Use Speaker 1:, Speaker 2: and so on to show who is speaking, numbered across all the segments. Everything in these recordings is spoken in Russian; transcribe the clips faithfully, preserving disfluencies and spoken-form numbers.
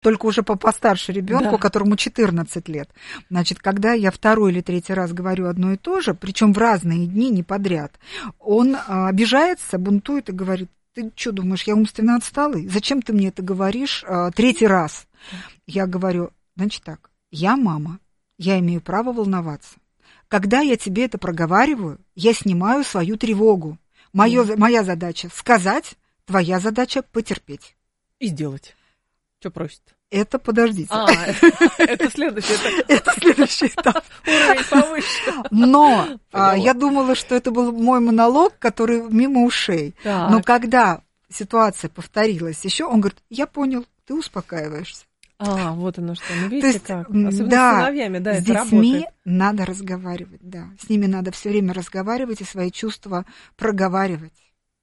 Speaker 1: только уже по постарше ребенку,
Speaker 2: да.
Speaker 1: которому четырнадцать лет. Значит, когда я второй или третий раз говорю одно и то же, причем в разные дни, не подряд, он а, обижается, бунтует и говорит: ты что думаешь, я умственно отсталый? Зачем ты мне это говоришь а, третий раз? Я говорю: значит так, я мама, я имею право волноваться. Когда я тебе это проговариваю, я снимаю свою тревогу. Моё, mm. Моя задача сказать, твоя задача потерпеть.
Speaker 2: И сделать. Что просит?
Speaker 1: Это подождите.
Speaker 2: А, это следующий этап.
Speaker 1: Это следующий этап.
Speaker 2: Уровень повыше.
Speaker 1: Но я думала, что это был мой монолог, который мимо ушей. Но когда ситуация повторилась еще, он говорит: я понял, ты успокаиваешься.
Speaker 2: А, вот оно что. Ну, видите,
Speaker 1: есть,
Speaker 2: как? Особенно
Speaker 1: да,
Speaker 2: с сыновьями, да,
Speaker 1: с
Speaker 2: это
Speaker 1: детьми
Speaker 2: работает.
Speaker 1: Надо разговаривать, да. С ними надо все время разговаривать и свои чувства проговаривать.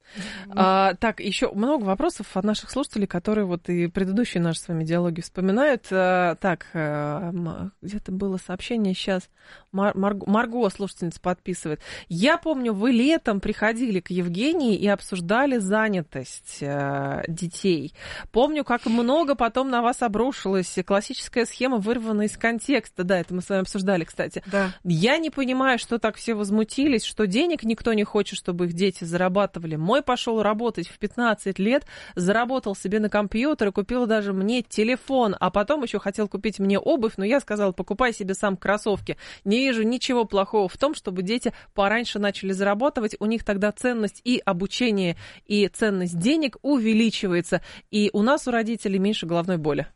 Speaker 2: А, так, еще много вопросов от наших слушателей, которые вот и предыдущие наши с вами диалоги вспоминают. А, так, а, где-то было сообщение сейчас. Мар- Марго, Марго, слушательница, подписывает. Я помню, вы летом приходили к Евгении и обсуждали занятость а, детей. Помню, как много потом на вас обрушилась классическая схема, вырванная из контекста. Да, это мы с вами обсуждали, кстати.
Speaker 1: Да.
Speaker 2: Я не понимаю, что так все возмутились, что денег никто не хочет, чтобы их дети зарабатывали. Мой пошел работать в пятнадцать лет, заработал себе на компьютер и купил даже мне телефон, а потом еще хотел купить мне обувь, но я сказала: покупай себе сам кроссовки. Не вижу ничего плохого в том, чтобы дети пораньше начали зарабатывать, у них тогда ценность и обучения, и ценность денег увеличивается, и у нас, у родителей, меньше головной боли.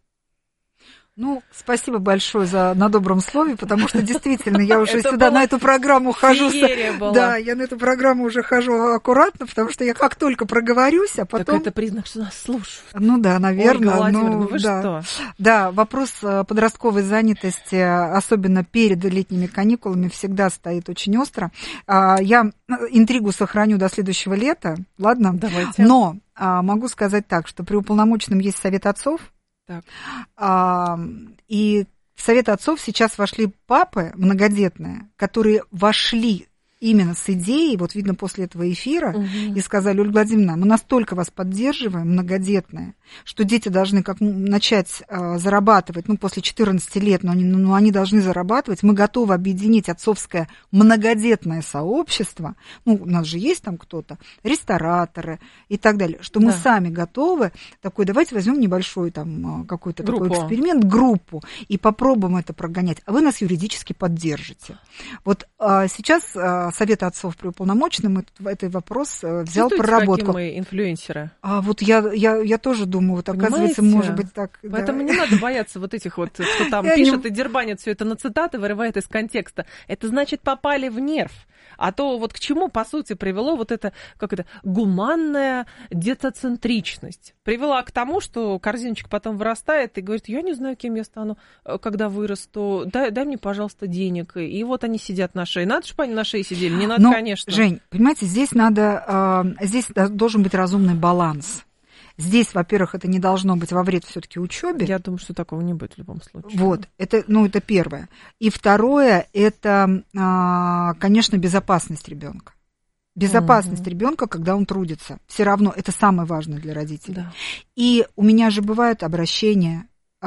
Speaker 1: Ну, спасибо большое за на добром слове, потому что действительно я уже сюда на эту программу хожу. Да, я на эту программу уже хожу аккуратно, потому что я как только проговорюсь, а потом...
Speaker 2: Так это признак, что нас слушают.
Speaker 1: Ну да, наверное.
Speaker 2: Ольга Владимировна,
Speaker 1: ну,
Speaker 2: вы
Speaker 1: да.
Speaker 2: что?
Speaker 1: Да, вопрос подростковой занятости, особенно перед летними каникулами, всегда стоит очень остро. Я интригу сохраню до следующего лета, ладно?
Speaker 2: Давайте.
Speaker 1: Но могу сказать так, что при уполномоченном есть совет отцов.
Speaker 2: Так.
Speaker 1: А, и в совет отцов сейчас вошли папы многодетные, которые вошли именно с идеей, вот видно после этого эфира, угу. и сказали: Ольга Владимировна, мы настолько вас поддерживаем, многодетные, что дети должны как начать а, зарабатывать, ну, после четырнадцати лет, но они, ну, они должны зарабатывать, мы готовы объединить отцовское многодетное сообщество, ну, у нас же есть там кто-то, рестораторы и так далее, что мы да. сами готовы, такой, давайте возьмем небольшой там какой-то группу. Такой эксперимент, группу, и попробуем это прогонять, а вы нас юридически поддержите. Вот а, сейчас а, Совет отцов при уполномоченном этот, этот вопрос взял
Speaker 2: Чувствуете,
Speaker 1: проработку.
Speaker 2: Какие мы инфлюенсеры?
Speaker 1: А вот я, я, я тоже думаю, вот оказывается,
Speaker 2: Понимаете?
Speaker 1: Может быть так.
Speaker 2: Поэтому
Speaker 1: да.
Speaker 2: не надо бояться вот этих вот, кто там
Speaker 1: я
Speaker 2: пишет
Speaker 1: не...
Speaker 2: и дербанит все это на цитаты, вырывает из контекста. Это значит, попали в нерв. А то вот к чему, по сути, привело вот это, как это, гуманная детоцентричность. Привела к тому, что корзиночка потом вырастает и говорит: я не знаю, кем я стану, когда вырасту, дай, дай мне, пожалуйста, денег. И вот они сидят на шее. Надо, чтобы они на шее сидели? Не надо,
Speaker 1: Но,
Speaker 2: конечно.
Speaker 1: Жень, понимаете, здесь надо, здесь должен быть разумный баланс. Здесь, во-первых, это не должно быть во вред все-таки учебе.
Speaker 2: Я думаю, что такого не будет в любом случае.
Speaker 1: Вот, это, ну, это первое. И второе, это, конечно, безопасность ребенка. Безопасность mm-hmm. ребенка, когда он трудится. Все равно это самое важное для родителей.
Speaker 2: Да.
Speaker 1: И у меня же бывают обращения,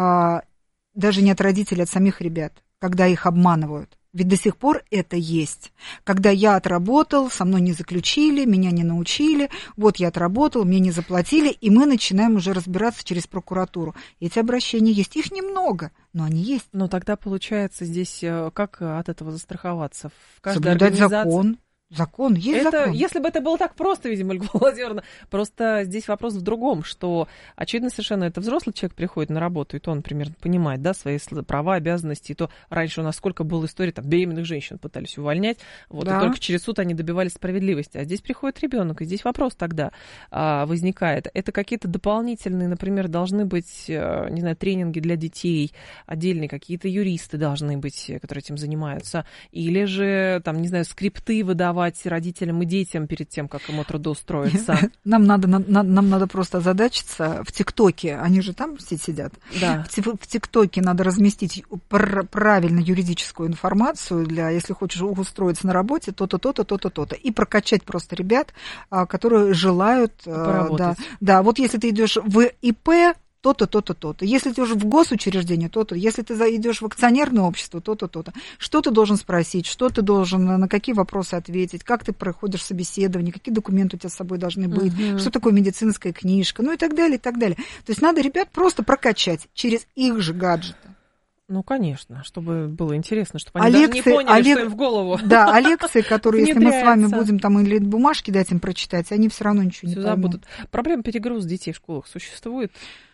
Speaker 1: даже не от родителей, а от самих ребят, когда их обманывают. Ведь до сих пор это есть. Когда я отработал, со мной не заключили, меня не научили, вот я отработал, мне не заплатили, и мы начинаем уже разбираться через прокуратуру. Эти обращения есть, их немного, но они есть.
Speaker 2: Но тогда, получается, здесь как от этого застраховаться? В каждой
Speaker 1: Соблюдать
Speaker 2: организации...
Speaker 1: закон. Закон, есть
Speaker 2: это,
Speaker 1: закон.
Speaker 2: Если бы это было так просто, видимо, Ольга Владимировна, просто здесь вопрос в другом, что, очевидно, совершенно это взрослый человек приходит на работу, и то он примерно понимает, да, свои права, обязанности, и то раньше у нас сколько было историй, там, беременных женщин пытались увольнять, вот, да. и только через суд они добивались справедливости, а здесь приходит ребенок, и здесь вопрос тогда а, возникает, это какие-то дополнительные, например, должны быть, а, не знаю, тренинги для детей, отдельные какие-то юристы должны быть, которые этим занимаются, или же, там, не знаю, скрипты выдавать родителям и детям перед тем, как ему трудоустроиться.
Speaker 1: Нам надо, нам, нам надо просто озадачиться в ТикТоке, они же там все сидят.
Speaker 2: Да.
Speaker 1: В, в ТикТоке надо разместить пр- правильно юридическую информацию для, если хочешь устроиться на работе, то-то, то-то, то-то, то-то. И прокачать просто ребят, которые желают...
Speaker 2: Поработать.
Speaker 1: Да, да, вот если ты идешь в ИП, то-то, то-то, то-то. Если ты уже в госучреждение, то-то. Если ты идешь в акционерное общество, то-то, то-то. Что ты должен спросить, что ты должен, на какие вопросы ответить, как ты проходишь собеседование, какие документы у тебя с собой должны быть, uh-huh. что такое медицинская книжка, ну и так далее, и так далее. То есть надо ребят просто прокачать через их же гаджеты.
Speaker 2: Ну, конечно, чтобы было интересно, чтобы они
Speaker 1: а
Speaker 2: даже
Speaker 1: лекции,
Speaker 2: не поняли,
Speaker 1: а лек...
Speaker 2: что им в голову.
Speaker 1: Да, а лекции, которые, если мы с вами будем там или бумажки дать им прочитать, они все равно ничего
Speaker 2: Всё
Speaker 1: не поймут.
Speaker 2: забудут. Проблема перегруза детей в школах существует?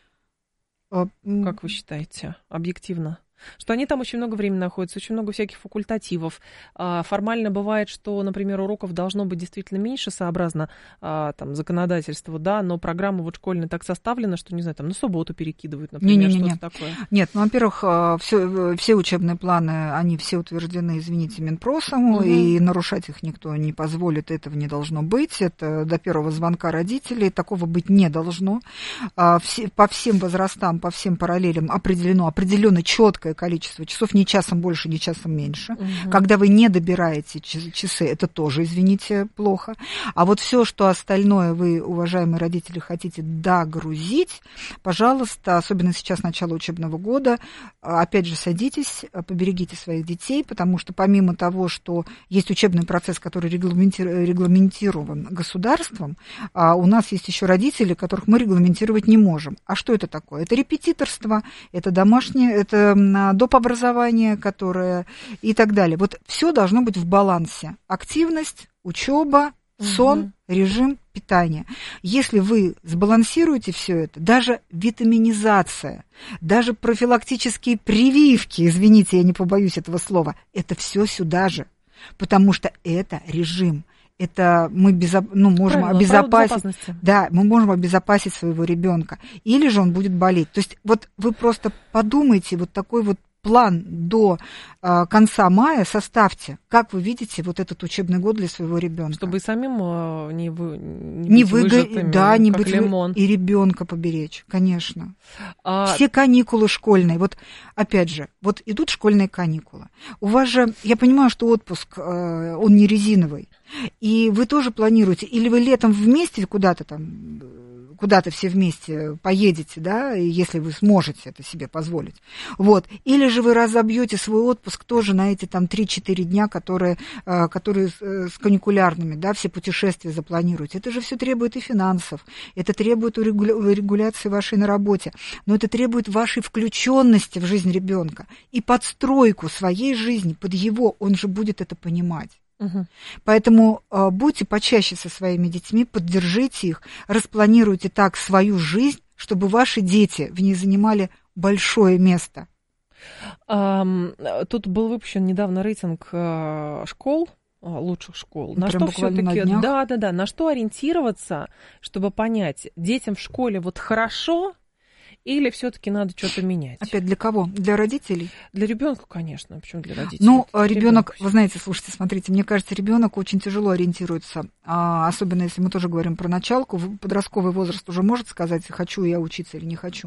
Speaker 2: А... Как вы считаете, объективно? Что они там очень много времени находятся, очень много всяких факультативов. Формально бывает, что, например, уроков должно быть действительно меньше, сообразно там, законодательству, да, но программа вот школьная так составлена, что, не знаю, там на субботу перекидывают, например,
Speaker 1: не, не, не,
Speaker 2: что-то
Speaker 1: не.
Speaker 2: такое.
Speaker 1: Нет, ну, во-первых, все, все учебные планы, они все утверждены, извините, Минпросом, угу. и нарушать их никто не позволит, этого не должно быть. Это до первого звонка родителей, такого быть не должно. По всем возрастам, по всем параллелям определено, определенно четкое количество часов, ни часом больше, ни часом меньше. Угу. Когда вы не добираете часы, это тоже, извините, плохо. А вот все, что остальное вы, уважаемые родители, хотите догрузить, пожалуйста, особенно сейчас начало учебного года, опять же, садитесь, поберегите своих детей, потому что помимо того, что есть учебный процесс, который регламентирован государством, у нас есть еще родители, которых мы регламентировать не можем. А что это такое? Это репетиторство, это домашнее, это доп. Образование, которое и так далее. Вот все должно быть в балансе. Активность, учеба, сон, угу. режим питания. Если вы сбалансируете все это, даже витаминизация, даже профилактические прививки, извините, я не побоюсь этого слова, это все сюда же, потому что это режим. Это мы безо... ну, можем Правильно, обезопасить, да, мы можем обезопасить своего ребенка, или же он будет болеть. То есть вот вы просто подумайте, вот такой вот план до э, конца мая составьте, как вы видите вот этот учебный год для своего ребенка.
Speaker 2: Чтобы и самим э, не, вы, не,
Speaker 1: не
Speaker 2: быть
Speaker 1: выго...
Speaker 2: выжатыми,
Speaker 1: да, не
Speaker 2: как
Speaker 1: быть
Speaker 2: лимон.
Speaker 1: И ребенка поберечь, конечно.
Speaker 2: А...
Speaker 1: Все каникулы школьные, вот опять же, вот идут школьные каникулы. У вас же, я понимаю, что отпуск, э, он не резиновый, и вы тоже планируете, или вы летом вместе куда-то там, куда-то все вместе поедете, да, если вы сможете это себе позволить, вот, или же вы разобьете свой отпуск тоже на эти там три-четыре дня, которые, которые с каникулярными, да, все путешествия запланируете. Это же все требует и финансов, это требует регуляции вашей на работе, но это требует вашей включенности в жизнь ребенка и подстройку своей жизни под его, он же будет это понимать. Угу. Поэтому э, будьте почаще со своими детьми, поддержите их, распланируйте так свою жизнь, чтобы ваши дети в ней занимали большое место.
Speaker 2: Um, тут был выпущен недавно рейтинг uh, школ, uh, лучших школ. На
Speaker 1: Прям
Speaker 2: что все-таки, да, да, да, на что ориентироваться, чтобы понять, детям в школе вот хорошо. Или все-таки надо что-то менять?
Speaker 1: Опять для кого? Для родителей?
Speaker 2: Для ребенка, конечно. Почему для родителей?
Speaker 1: Ну, ребенок, вы знаете, слушайте, смотрите, мне кажется, ребенок очень тяжело ориентируется, а, особенно если мы тоже говорим про началку. Подростковый возраст уже может сказать, хочу я учиться или не хочу.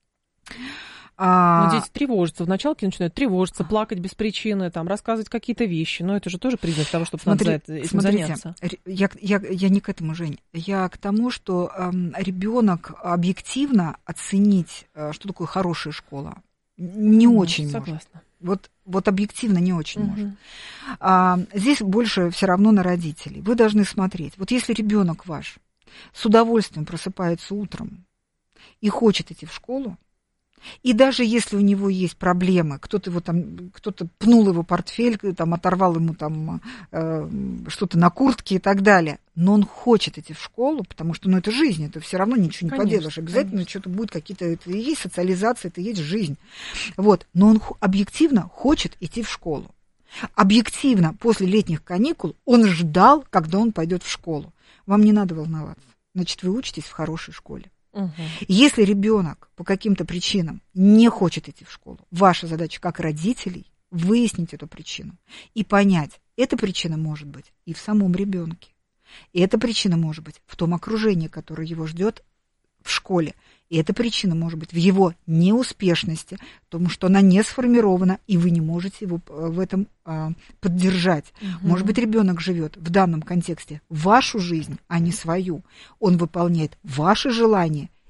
Speaker 2: Но дети тревожатся, в началке начинают тревожиться, плакать без причины, там, рассказывать какие-то вещи. Но это же тоже признак того, чтобы Смотри, надо за это, этим
Speaker 1: смотрите,
Speaker 2: заняться.
Speaker 1: Я, я, я не к этому, Жень. Я к тому, что э, ребенок объективно оценить, э, что такое хорошая школа, не mm, очень согласна. Может. Вот, вот объективно не очень mm-hmm. может. А, здесь больше все равно на родителей. Вы должны смотреть. Вот если ребенок ваш с удовольствием просыпается утром и хочет идти в школу, и даже если у него есть проблемы, кто-то его там, кто-то пнул его портфель, там, оторвал ему там э, что-то на куртке и так далее, но он хочет идти в школу, потому что, ну, это жизнь, это все равно ничего не конечно, поделаешь, обязательно конечно. Что-то будет, какие-то, это и есть социализация, это и есть жизнь, вот, но он объективно хочет идти в школу. Объективно после летних каникул он ждал, когда он пойдет в школу. Вам не надо волноваться, значит, вы учитесь в хорошей школе. Угу. Если ребенок по каким-то причинам не хочет идти в школу, ваша задача как родителей выяснить эту причину и понять, эта причина может быть и в самом ребенке, и эта причина может быть в том окружении, которое его ждет в школе, и эта причина может быть в его неуспешности, потому что она не сформирована, и вы не можете его в этом а, поддержать. Угу. Может быть, ребенок живет в данном контексте вашу жизнь, а не свою. Он выполняет ваши желания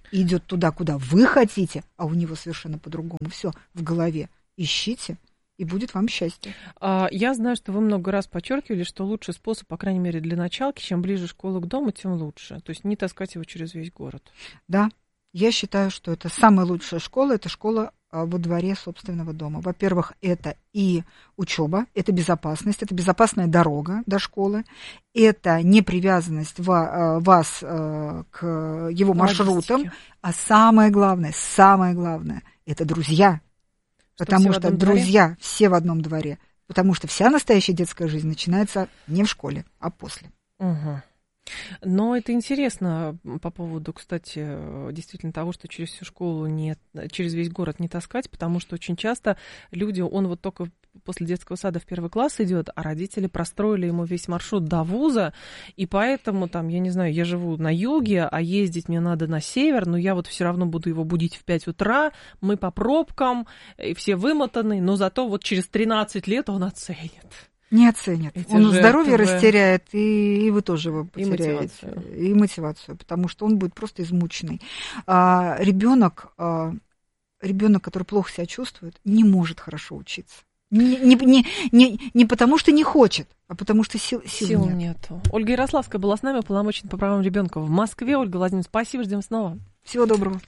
Speaker 1: и идет туда, куда вы хотите, а у него совершенно по-другому все в голове, ищите, и будет вам счастье.
Speaker 2: Я знаю, что вы много раз подчеркивали, что лучший способ, по крайней мере, для началки, чем ближе школа к дому, тем лучше. То есть не таскать его через весь город.
Speaker 1: Да, я считаю, что это самая лучшая школа, это школа во дворе собственного дома. Во-первых, это и учеба, это безопасность, это безопасная дорога до школы, это непривязанность вас к его маршрутам, а самое главное, самое главное, это друзья. Что потому что друзья дворе? Все в одном дворе. Потому что вся настоящая детская жизнь начинается не в школе, а после.
Speaker 2: Угу. Но это интересно по поводу, кстати, действительно того, что через всю школу не, через весь город не таскать, потому что очень часто люди, он вот только после детского сада в первый класс идет, а родители простроили ему весь маршрут до вуза, и поэтому там, я не знаю, я живу на юге, а ездить мне надо на север, но я вот все равно буду его будить в пять утра, мы по пробкам, и все вымотаны, но зато вот через тринадцать лет он оценит.
Speaker 1: Не оценит. Эти он здоровье вы... растеряет, и, и вы тоже его потеряете. И мотивацию. И мотивацию, потому что он будет просто измученный. А, ребенок, а, ребенок, который плохо себя чувствует, не может хорошо учиться. Не, не, не, не, не потому, что не хочет, а потому, что сил, сил, сил нет.
Speaker 2: нету. Ольга Ярославская была с нами, уполномоченная по правам ребенка в Москве. Ольга Владимировна, спасибо, ждем снова.
Speaker 1: Всего доброго.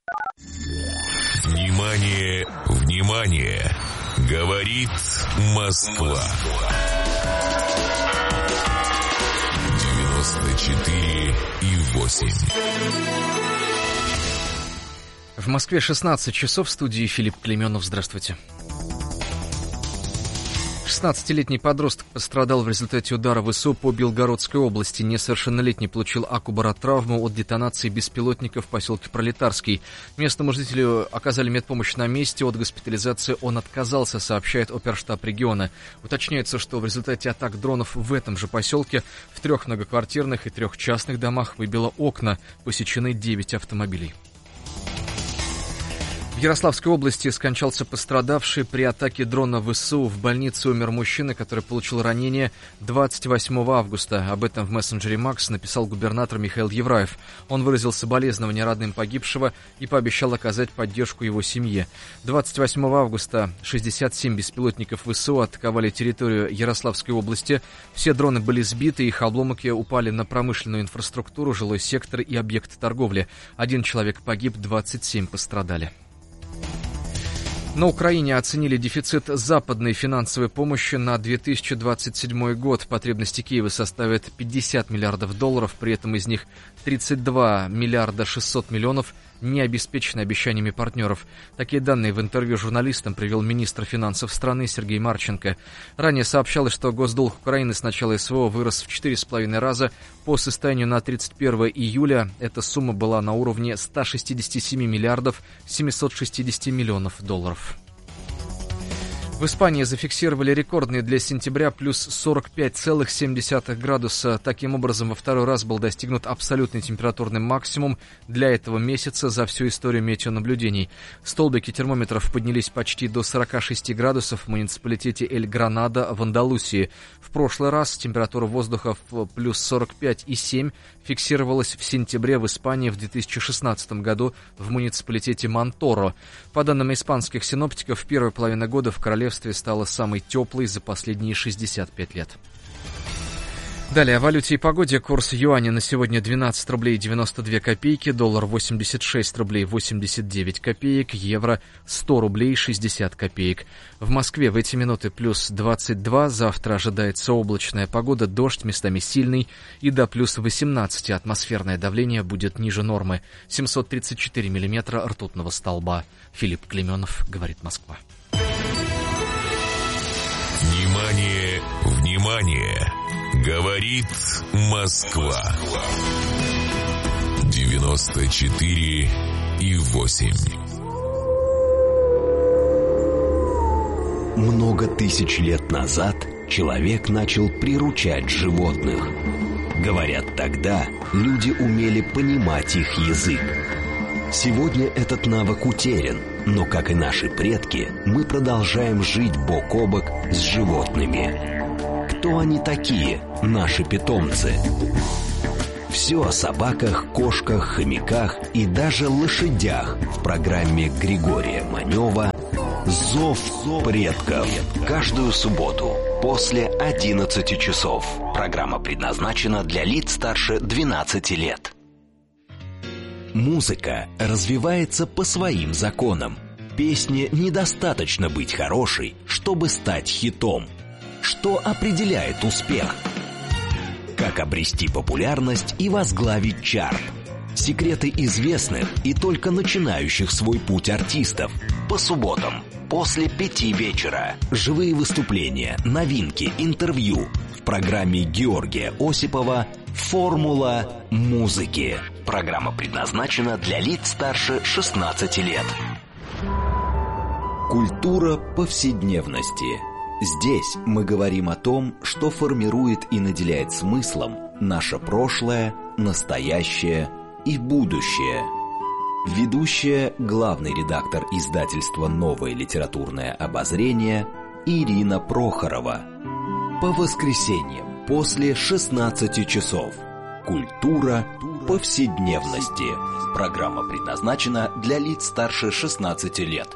Speaker 3: Внимание, внимание! Говорит Москва. девяносто четыре и восемь.
Speaker 4: В Москве шестнадцать часов, в студии Филипп Клейменов. Здравствуйте. шестнадцатилетний подросток пострадал в результате удара ВСУ по Белгородской области. Несовершеннолетний получил акубаротравму от детонации беспилотника в поселке Пролетарский. Местному жителю оказали медпомощь на месте. От госпитализации он отказался, сообщает оперштаб региона. Уточняется, что в результате атак дронов в этом же поселке в трех многоквартирных и трех частных домах выбило окна. Посечены девять автомобилей. В Ярославской области скончался пострадавший при атаке дрона ВСУ. В больнице умер мужчина, который получил ранение двадцать восьмого августа. Об этом в мессенджере Макс написал губернатор Михаил Евраев. Он выразил соболезнования родным погибшего и пообещал оказать поддержку его семье. двадцать восьмого августа шестьдесят семь беспилотников ВСУ атаковали территорию Ярославской области. Все дроны были сбиты, их обломки упали на промышленную инфраструктуру, жилой сектор и объект торговли. Один человек погиб, двадцать семь пострадали. На Украине оценили дефицит западной финансовой помощи на две тысячи двадцать седьмой год. Потребности Киева составят пятьдесят миллиардов долларов, при этом из них тридцать два миллиарда шестьсот миллионов не обеспечены обещаниями партнеров. Такие данные в интервью журналистам привел министр финансов страны Сергей Марченко. Ранее сообщалось, что госдолг Украины с начала СВО вырос в четыре с половиной раза. По состоянию на тридцать первое июля эта сумма была на уровне ста шестидесяти семи миллиардов семисот шестидесяти миллионов долларов. В Испании зафиксировали рекордный для сентября плюс сорок пять целых семь десятых градуса. Таким образом, во второй раз был достигнут абсолютный температурный максимум для этого месяца за всю историю метеонаблюдений. Столбики термометров поднялись почти до сорока шести градусов в муниципалитете Эль-Гранада в Андалусии. В прошлый раз температура воздуха в плюс сорок пять и семь фиксировалась в сентябре в Испании в две тысячи шестнадцатом году в муниципалитете Монторо. По данным испанских синоптиков, первая половина года в королевстве стала самой теплой за последние шестьдесят пять лет. Далее о валюте и погоде. Курс юаня на сегодня двенадцать рублей девяносто две копейки, доллар восемьдесят шесть рублей восемьдесят девять копеек, евро сто рублей шестьдесят копеек. В Москве в эти минуты плюс двадцать два, завтра ожидается облачная погода, дождь местами сильный и до плюс восемнадцати. Атмосферное давление будет ниже нормы. семьсот тридцать четыре миллиметра ртутного столба. Филипп Клейменов, говорит Москва.
Speaker 3: Внимание, внимание! Говорит Москва. девяносто четыре и восемь.
Speaker 5: Много тысяч лет назад человек начал приручать животных. Говорят, тогда люди умели понимать их язык. Сегодня этот навык утерян, но, как и наши предки, мы продолжаем жить бок о бок с животными. Кто они такие, наши питомцы? Все о собаках, кошках, хомяках и даже лошадях в программе Григория Манева «Зов предков». Каждую субботу после одиннадцати часов. Программа предназначена для лиц старше двенадцати лет. Музыка развивается по своим законам. Песне недостаточно быть хорошей, чтобы стать хитом. Что определяет успех? Как обрести популярность и возглавить чарт? Секреты известных и только начинающих свой путь артистов. По субботам после пяти вечера. Живые выступления, новинки, интервью. В программе Георгия Осипова «Формула музыки». Программа предназначена для лиц старше шестнадцати лет. Культура повседневности. Здесь мы говорим о том, что формирует и наделяет смыслом наше прошлое, настоящее и будущее. Ведущая, главный редактор издательства «Новое литературное обозрение» Ирина Прохорова. По воскресеньям после шестнадцати часов. Культура повседневности. Программа предназначена для лиц старше шестнадцати лет.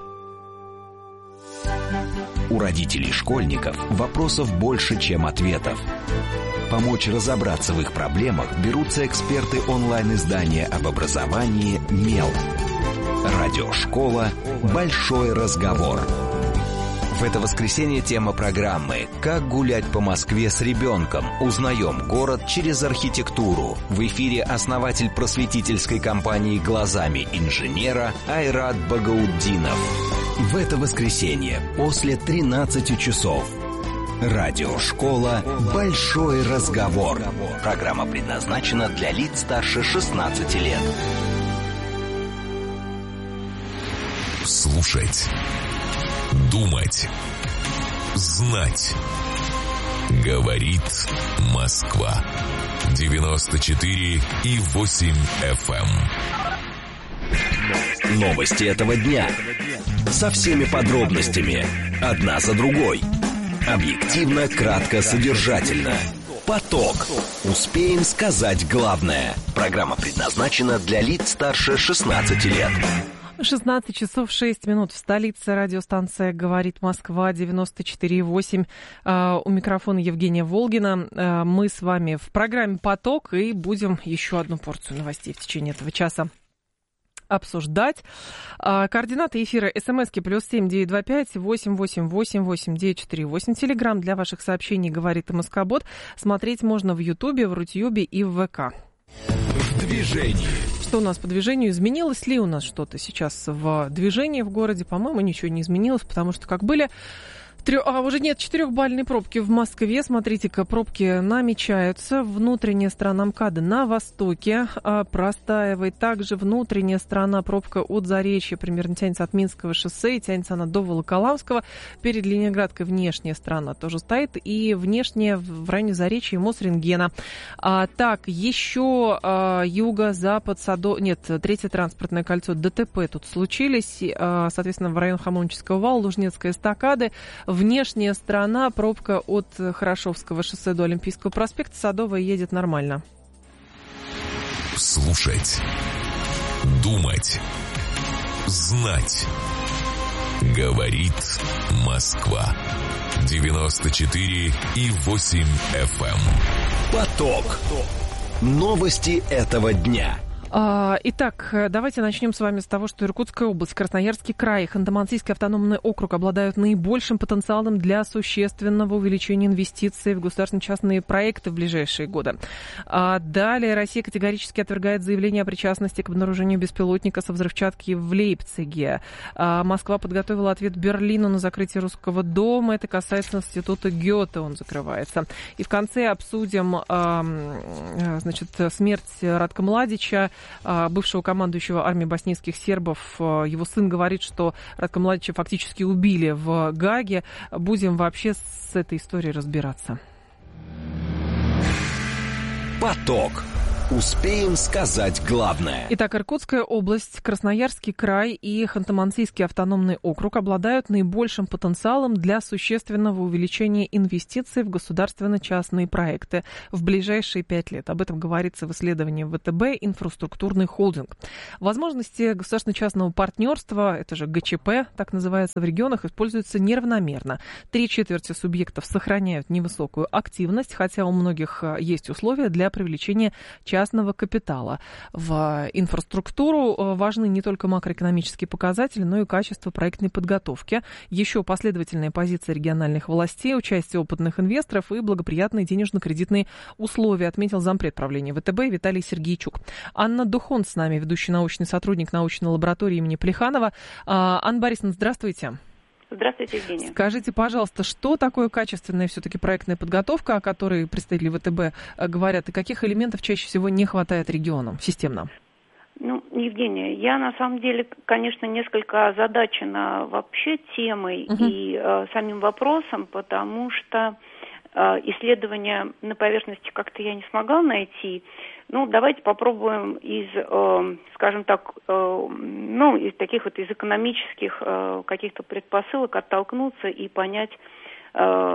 Speaker 5: У родителей школьников вопросов больше, чем ответов. Помочь разобраться в их проблемах берутся эксперты онлайн-издания об образовании «Мел». Радиошкола «Большой разговор». В это воскресенье тема программы «Как гулять по Москве с ребенком? Узнаем город через архитектуру». В эфире основатель просветительской компании «Глазами инженера» Айрат Багаутдинов. В это воскресенье после тринадцати часов. Радиошкола «Большой разговор». Программа предназначена для лиц старше шестнадцати лет.
Speaker 3: Слушать. Думать. Знать. Говорит Москва. девяносто четыре и восемь эф эм.
Speaker 5: Новости этого дня. Со всеми подробностями. Одна за другой. Объективно, кратко, содержательно. Поток. Успеем сказать главное. Программа предназначена для лиц старше шестнадцати лет.
Speaker 2: шестнадцать часов шесть минут в столице. Радиостанция «Говорит Москва», девяносто четыре и восемь. У микрофона Евгения Волгина. Мы с вами в программе «Поток» и будем еще одну порцию новостей в течение этого часа обсуждать. Координаты эфира: смски плюс семь девять два пять восемь восемь восемь восемь девять четыре восемь. Телеграм для ваших сообщений «Говорит МСК-бот». Смотреть можно в Ютубе, в Рутюбе и в ВК.
Speaker 3: В движении.
Speaker 2: Что у нас по движению? Изменилось ли у нас что-то сейчас в движении в городе? По-моему, ничего не изменилось, потому что как были... Трё... А, уже нет четырехбальной пробки в Москве. Смотрите-ка, пробки намечаются. Внутренняя сторона МКАДа на востоке а, простаивает. Также внутренняя сторона, пробка от Заречья примерно тянется от Минского шоссе, и тянется она до Волоколамского. Перед Ленинградкой внешняя сторона тоже стоит. И внешняя в районе Заречья и Мосрентгена. А, так, еще а, юго-запад, Садо... Нет, третье транспортное кольцо, ДТП тут случились. А, соответственно, в район Хамонческого вала, Лужнецкой эстакады. Внешняя сторона, пробка от Хорошевского шоссе до Олимпийского проспекта. Садовая едет нормально.
Speaker 3: Слушать. Думать. Знать. Говорит Москва. девяносто четыре и восемь эф эм.
Speaker 5: Поток. Новости этого дня.
Speaker 2: Итак, давайте начнем с вами с того, что Иркутская область, Красноярский край, Ханты-Мансийский автономный округ обладают наибольшим потенциалом для существенного увеличения инвестиций в государственно-частные проекты в ближайшие годы. Далее Россия категорически отвергает заявление о причастности к обнаружению беспилотника со взрывчаткой в Лейпциге. Москва подготовила ответ Берлину на закрытие Русского дома. Это касается института Гёте, он закрывается. И в конце обсудим, значит, смерть Радка Младича, бывшего командующего армией боснийских сербов. Его сын говорит, что Радка Младича фактически убили в Гааге. Будем вообще с этой историей разбираться.
Speaker 5: Поток. Успеем сказать главное.
Speaker 2: Итак, Иркутская область, Красноярский край и Ханты-Мансийский автономный округ обладают наибольшим потенциалом для существенного увеличения инвестиций в государственно-частные проекты в ближайшие пять лет. Об этом говорится в исследовании ВТБ «Инфраструктурный холдинг». Возможности государственно-частного партнерства, это же ГЧП, так называется, в регионах, используются неравномерно. Три четверти субъектов сохраняют невысокую активность, хотя у многих есть условия для привлечения частных частного капитала. В инфраструктуру важны не только макроэкономические показатели, но и качество проектной подготовки, еще последовательная позиция региональных властей, участие опытных инвесторов и благоприятные денежно-кредитные условия, отметил зампред правления ВТБ Виталий Сергейчук. Анна Духон с нами, ведущий научный сотрудник научной лаборатории имени Плеханова. Анна Борисовна, здравствуйте.
Speaker 6: Здравствуйте, Евгения.
Speaker 2: Скажите, пожалуйста, что такое качественная все-таки проектная подготовка, о которой представители ВТБ говорят, и каких элементов чаще всего не хватает регионам системно?
Speaker 6: Ну, Евгения, я на самом деле, конечно, несколько озадачена вообще темой uh-huh. и э, самим вопросом, потому что э, исследования на поверхности как-то я не смогла найти. Ну, давайте попробуем из, э, скажем так, э, ну, из таких вот из экономических э, каких-то предпосылок оттолкнуться и понять, э,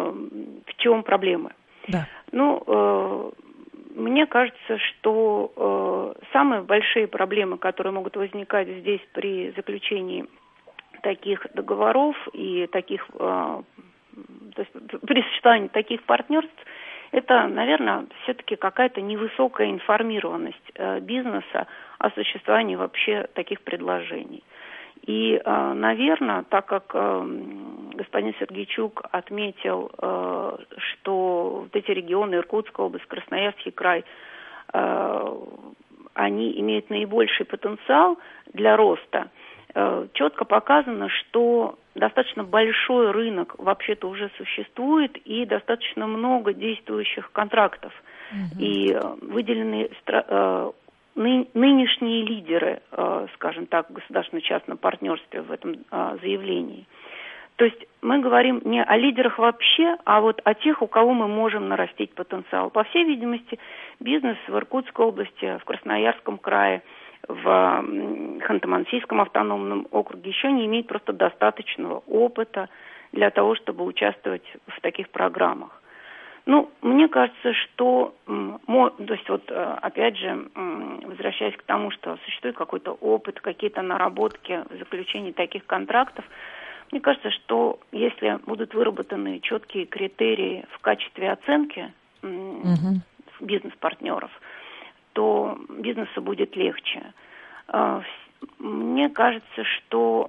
Speaker 6: в чем проблемы.
Speaker 2: Да.
Speaker 6: Ну, э, мне кажется, что э, самые большие проблемы, которые могут возникать здесь при заключении таких договоров и таких, э, то есть при существовании таких партнерств, это, наверное, все-таки какая-то невысокая информированность э, бизнеса о существовании вообще таких предложений. И, э, наверное, так как э, господин Сергейчук отметил, э, что вот эти регионы, Иркутская область, Красноярский край, э, они имеют наибольший потенциал для роста, э, четко показано, что достаточно большой рынок вообще-то уже существует и достаточно много действующих контрактов. Mm-hmm. И выделены э, ны, нынешние лидеры, э, скажем так, в государственно-частном партнерстве в этом э, заявлении. То есть мы говорим не о лидерах вообще, а вот о тех, у кого мы можем нарастить потенциал. По всей видимости, бизнес в Иркутской области, в Красноярском крае, в Ханты-Мансийском автономном округе еще не имеет просто достаточного опыта для того, чтобы участвовать в таких программах. Ну, мне кажется, что, то есть вот опять же, возвращаясь к тому, что существует какой-то опыт, какие-то наработки в заключении таких контрактов, мне кажется, что если будут выработаны четкие критерии в качестве оценки угу. бизнес-партнеров, то бизнесу будет легче. Мне кажется, что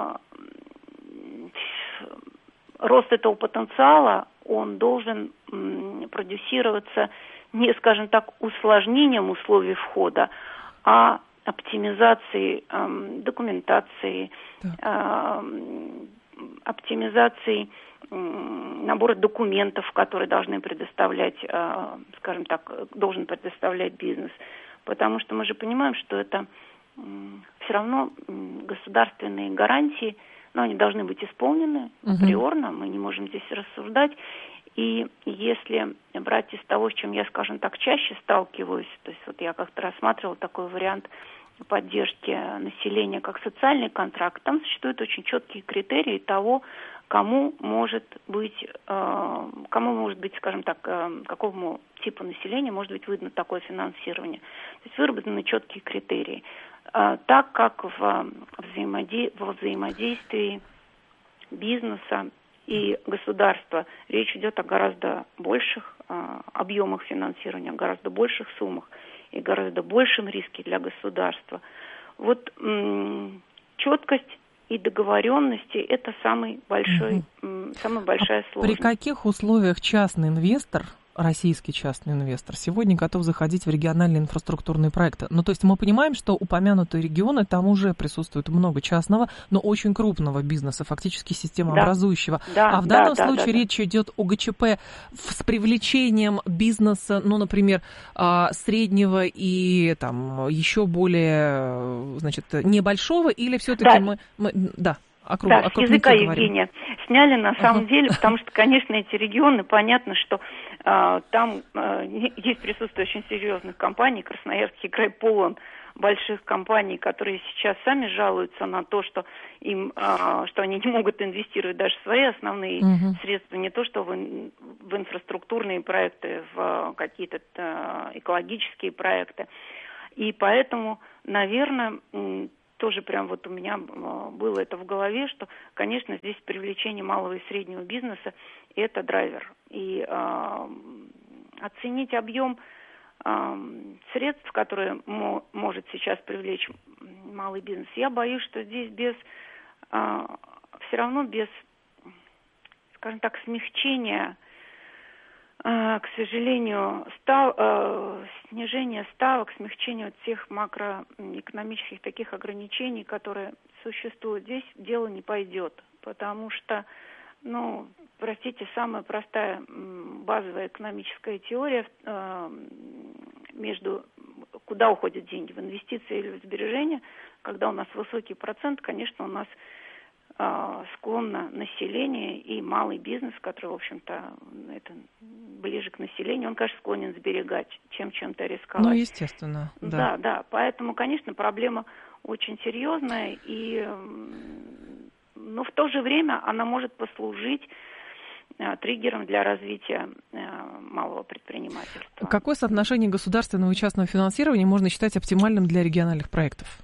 Speaker 6: рост этого потенциала, он должен продюсироваться не, скажем так, усложнением условий входа, а оптимизацией документации, да. оптимизацией набора документов, которые должны предоставлять, скажем так, должен предоставлять бизнес. Потому что мы же понимаем, что это все равно государственные гарантии, но они должны быть исполнены априорно, мы не можем здесь рассуждать. И если брать из того, с чем я, скажем так, чаще сталкиваюсь, то есть вот я как-то рассматривала такой вариант поддержки населения как социальный контракт, там существуют очень четкие критерии того, кому может быть, э, кому может быть, скажем так, э, какому типу населения может быть выдано такое финансирование. То есть выработаны четкие критерии. Э, так как в, взаимоди... во взаимодействии бизнеса и государства речь идет о гораздо больших э, объемах финансирования, о гораздо больших суммах и гораздо большем риске для государства. Вот м- четкость и договоренности – это самый большой, угу. самая большая
Speaker 2: а
Speaker 6: сложность.
Speaker 2: При каких условиях частный инвестор, российский частный инвестор, сегодня готов заходить в региональные инфраструктурные проекты? Ну, то есть мы понимаем, что упомянутые регионы, там уже присутствует много частного, но очень крупного бизнеса, фактически системообразующего.
Speaker 6: Да,
Speaker 2: а в
Speaker 6: да,
Speaker 2: данном
Speaker 6: да,
Speaker 2: случае
Speaker 6: да, да.
Speaker 2: речь идет о ГЧП с привлечением бизнеса, ну, например, среднего и там еще более, значит, небольшого, или все-таки
Speaker 6: да.
Speaker 2: мы, мы... Да. Округ,
Speaker 6: да, с языка, Евгения, сняли на самом ага. деле, потому что, конечно, эти регионы, понятно, что э, там э, есть присутствие очень серьезных компаний, Красноярский край полон больших компаний, которые сейчас сами жалуются на то, что им, э, что они не могут инвестировать даже свои основные угу. средства, не то что в, в инфраструктурные проекты, в какие-то э, экологические проекты. И поэтому, наверное, тоже прям вот у меня было это в голове, что, конечно, здесь привлечение малого и среднего бизнеса – это драйвер. И э, оценить объем э, средств, которые мо- может сейчас привлечь малый бизнес, я боюсь, что здесь без, э, все равно без, скажем так, смягчения, к сожалению, став, э, снижение ставок, смягчение вот всех макроэкономических таких ограничений, которые существуют, здесь дело не пойдет, потому что, ну, простите, самая простая базовая экономическая теория э, между куда уходят деньги, в инвестиции или в сбережения, когда у нас высокий процент, конечно, у нас склонно население и малый бизнес, который, в общем-то, это ближе к населению, он, конечно, склонен сберегать, чем чем-то рисковать.
Speaker 2: Ну, естественно, да.
Speaker 6: Да, да, поэтому, конечно, проблема очень серьезная, и, но в то же время она может послужить триггером для развития малого предпринимательства.
Speaker 2: Какое соотношение государственного и частного финансирования можно считать оптимальным для региональных проектов?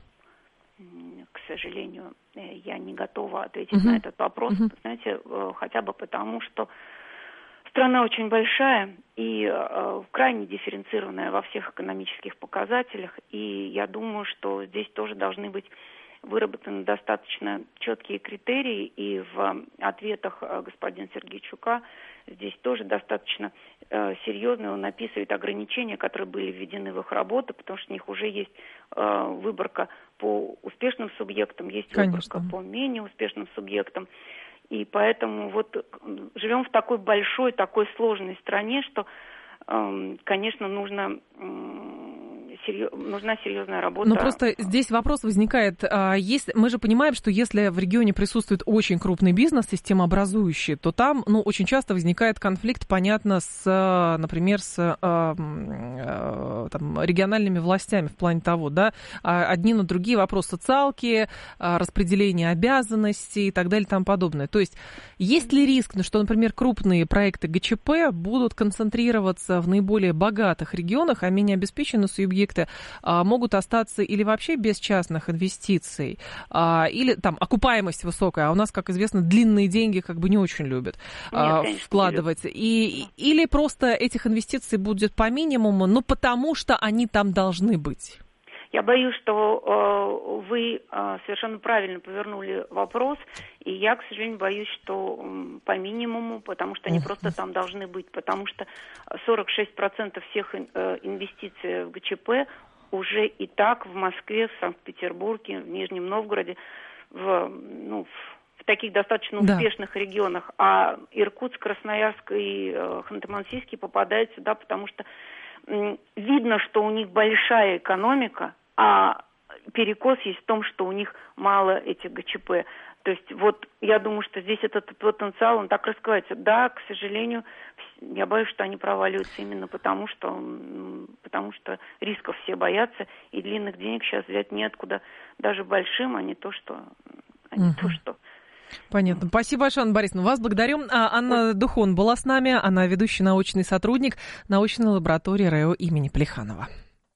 Speaker 6: К сожалению, я не готова ответить uh-huh. на этот вопрос, uh-huh. знаете, хотя бы потому, что страна очень большая и э, крайне дифференцированная во всех экономических показателях, и я думаю, что здесь тоже должны быть выработаны достаточно четкие критерии, и в ответах господина Сергейчука здесь тоже достаточно э, серьезно он описывает ограничения, которые были введены в их работу, потому что у них уже есть э, выборка по успешным субъектам, есть
Speaker 2: Конечно.
Speaker 6: выборка по менее успешным субъектам. И поэтому вот живем в такой большой, такой сложной стране, что, э, конечно, нужно... Э, нужна серьезная работа.
Speaker 2: Но просто здесь вопрос возникает, есть, мы же понимаем, что если в регионе присутствует очень крупный бизнес, системообразующий, то там, ну, очень часто возникает конфликт, понятно, с, например, с там, региональными властями в плане того, да, одни на другие вопросы социалки, распределение обязанностей и так далее и тому подобное. То есть есть ли риск, что, например, крупные проекты ГЧП будут концентрироваться в наиболее богатых регионах, а менее обеспеченные субъекты могут остаться или вообще без частных инвестиций, или там окупаемость высокая, а у нас, как известно, длинные деньги как бы не очень любят Нет, конечно, вкладывать. И, или просто этих инвестиций будет по минимуму, но потому что они там должны быть.
Speaker 6: Я боюсь, что э, вы э, совершенно правильно повернули вопрос, и я, к сожалению, боюсь, что э, по минимуму, потому что они uh-huh. просто там должны быть, потому что сорок шесть процентов всех э, инвестиций в ГЧП уже и так в Москве, в Санкт-Петербурге, в Нижнем Новгороде, в, ну, в, в таких достаточно да. успешных регионах, а Иркутск, Красноярск и э, Ханты-Мансийский попадают сюда, потому что э, видно, что у них большая экономика, а перекос есть в том, что у них мало этих ГЧП. То есть вот я думаю, что здесь этот потенциал, он так раскрывается. Да, к сожалению, я боюсь, что они проваливаются именно потому, что, потому что рисков все боятся, и длинных денег сейчас взять неоткуда даже большим, а не то, что... А не uh-huh. то, что...
Speaker 2: Понятно. Спасибо большое, Анна Борисовна. Вас благодарю. Анна Духон была с нами. Она ведущий научный сотрудник научной лаборатории РАО имени Плеханова.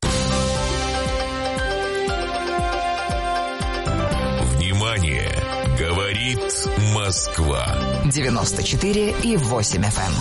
Speaker 3: Внимание! Говорит Москва.
Speaker 7: девяносто четыре и восемь эф эм.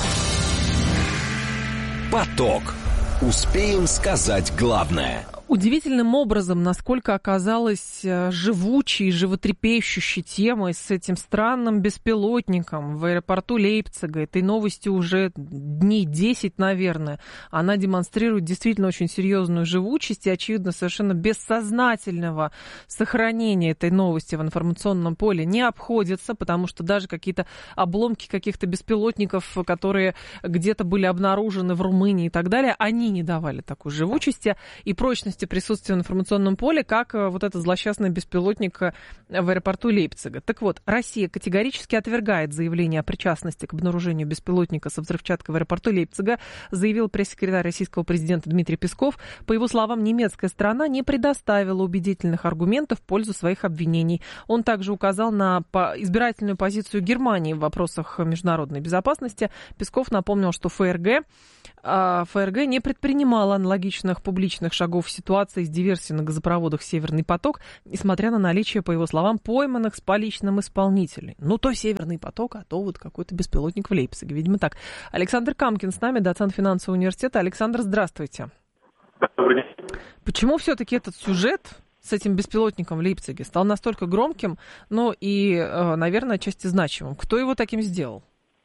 Speaker 5: Поток. Успеем сказать главное.
Speaker 2: Удивительным образом, насколько оказалась живучей, животрепещущей темой с этим странным беспилотником в аэропорту Лейпцига. Этой новости уже дней десять, наверное. Она демонстрирует действительно очень серьезную живучесть и, очевидно, совершенно бессознательного сохранения этой новости в информационном поле не обходится, потому что даже какие-то обломки каких-то беспилотников, которые где-то были обнаружены в Румынии и так далее, они не давали такой живучести и прочности возможности присутствия в информационном поле, как вот этот злосчастный беспилотник в аэропорту Лейпцига. Так вот, Россия категорически отвергает заявление о причастности к обнаружению беспилотника со взрывчаткой в аэропорту Лейпцига, заявил пресс-секретарь российского президента Дмитрий Песков. По его словам, немецкая сторона не предоставила убедительных аргументов в пользу своих обвинений. Он также указал на избирательную позицию Германии в вопросах международной безопасности. Песков напомнил, что ФРГ, ФРГ не предпринимала аналогичных публичных шагов в ситуации с диверсией на газопроводах «Северный поток», несмотря на наличие, по его словам, пойманных с поличным исполнителей. Ну, то «Северный поток», а то вот какой-то беспилотник в Лейпциге. Видимо, так. Александр Камкин с нами, доцент финансового университета. Александр, здравствуйте.
Speaker 8: Добрый день.
Speaker 2: Почему все-таки этот сюжет с этим беспилотником в Лейпциге стал настолько громким, ну и, наверное, отчасти значимым? Кто его таким сделал?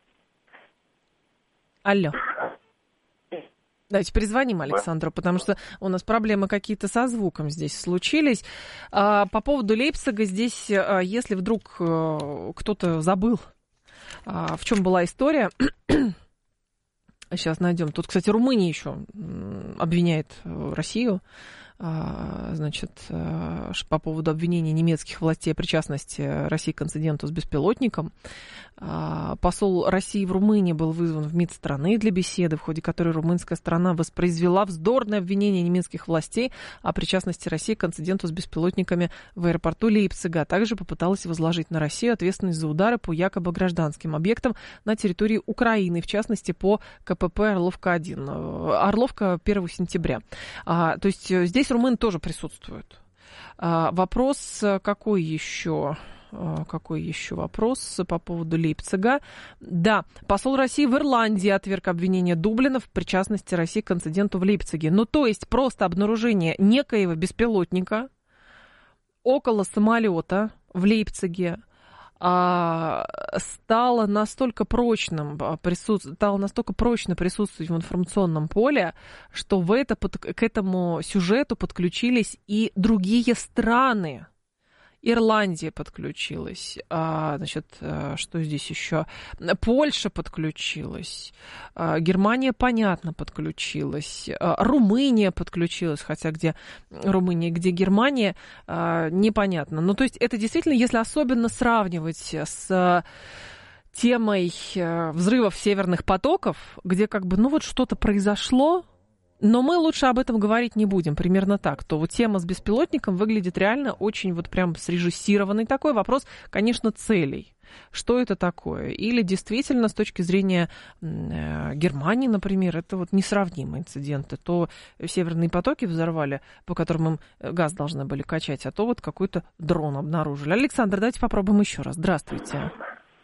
Speaker 2: Алло. Давайте перезвоним Александру, потому что у нас проблемы какие-то со звуком здесь случились. По поводу Лейпцига здесь, если вдруг кто-то забыл, в чем была история, сейчас найдем. Тут, кстати, Румыния еще обвиняет Россию. Значит, по поводу обвинения немецких властей о причастности России к инциденту с беспилотником. Посол России в Румынии был вызван в МИД страны для беседы, в ходе которой румынская сторона воспроизвела вздорное обвинение немецких властей о причастности России к инциденту с беспилотниками в аэропорту Лейпцига, а также попыталась возложить на Россию ответственность за удары по якобы гражданским объектам на территории Украины, в частности, по КПП Орловка-один. Орловка первого сентября. То есть здесь румыны тоже присутствуют. Вопрос какой еще? Какой еще вопрос по поводу Лейпцига? Да, посол России в Ирландии отверг обвинение Дублина в причастности России к инциденту в Лейпциге. Ну, то есть просто обнаружение некоего беспилотника около самолета в Лейпциге стало настолько прочным, стало настолько прочно присутствовать в информационном поле, что в это, к этому сюжету подключились и другие страны. Ирландия подключилась, а, значит, что здесь еще? Польша подключилась, а, Германия, понятно, подключилась, а, Румыния подключилась, хотя где Румыния, где Германия, а, непонятно. Ну, то есть это действительно, если особенно сравнивать с темой взрывов северных потоков, где как бы, ну, вот что-то произошло, но мы лучше об этом говорить не будем, примерно так. То вот тема с беспилотником выглядит реально очень вот прям срежиссированный такой вопрос, конечно, целей. Что это такое? Или действительно, с точки зрения э, Германии, например, это вот несравнимые инциденты. То северные потоки взорвали, по которым им газ должны были качать, а то вот какой-то дрон обнаружили. Александр, давайте попробуем еще раз. Здравствуйте.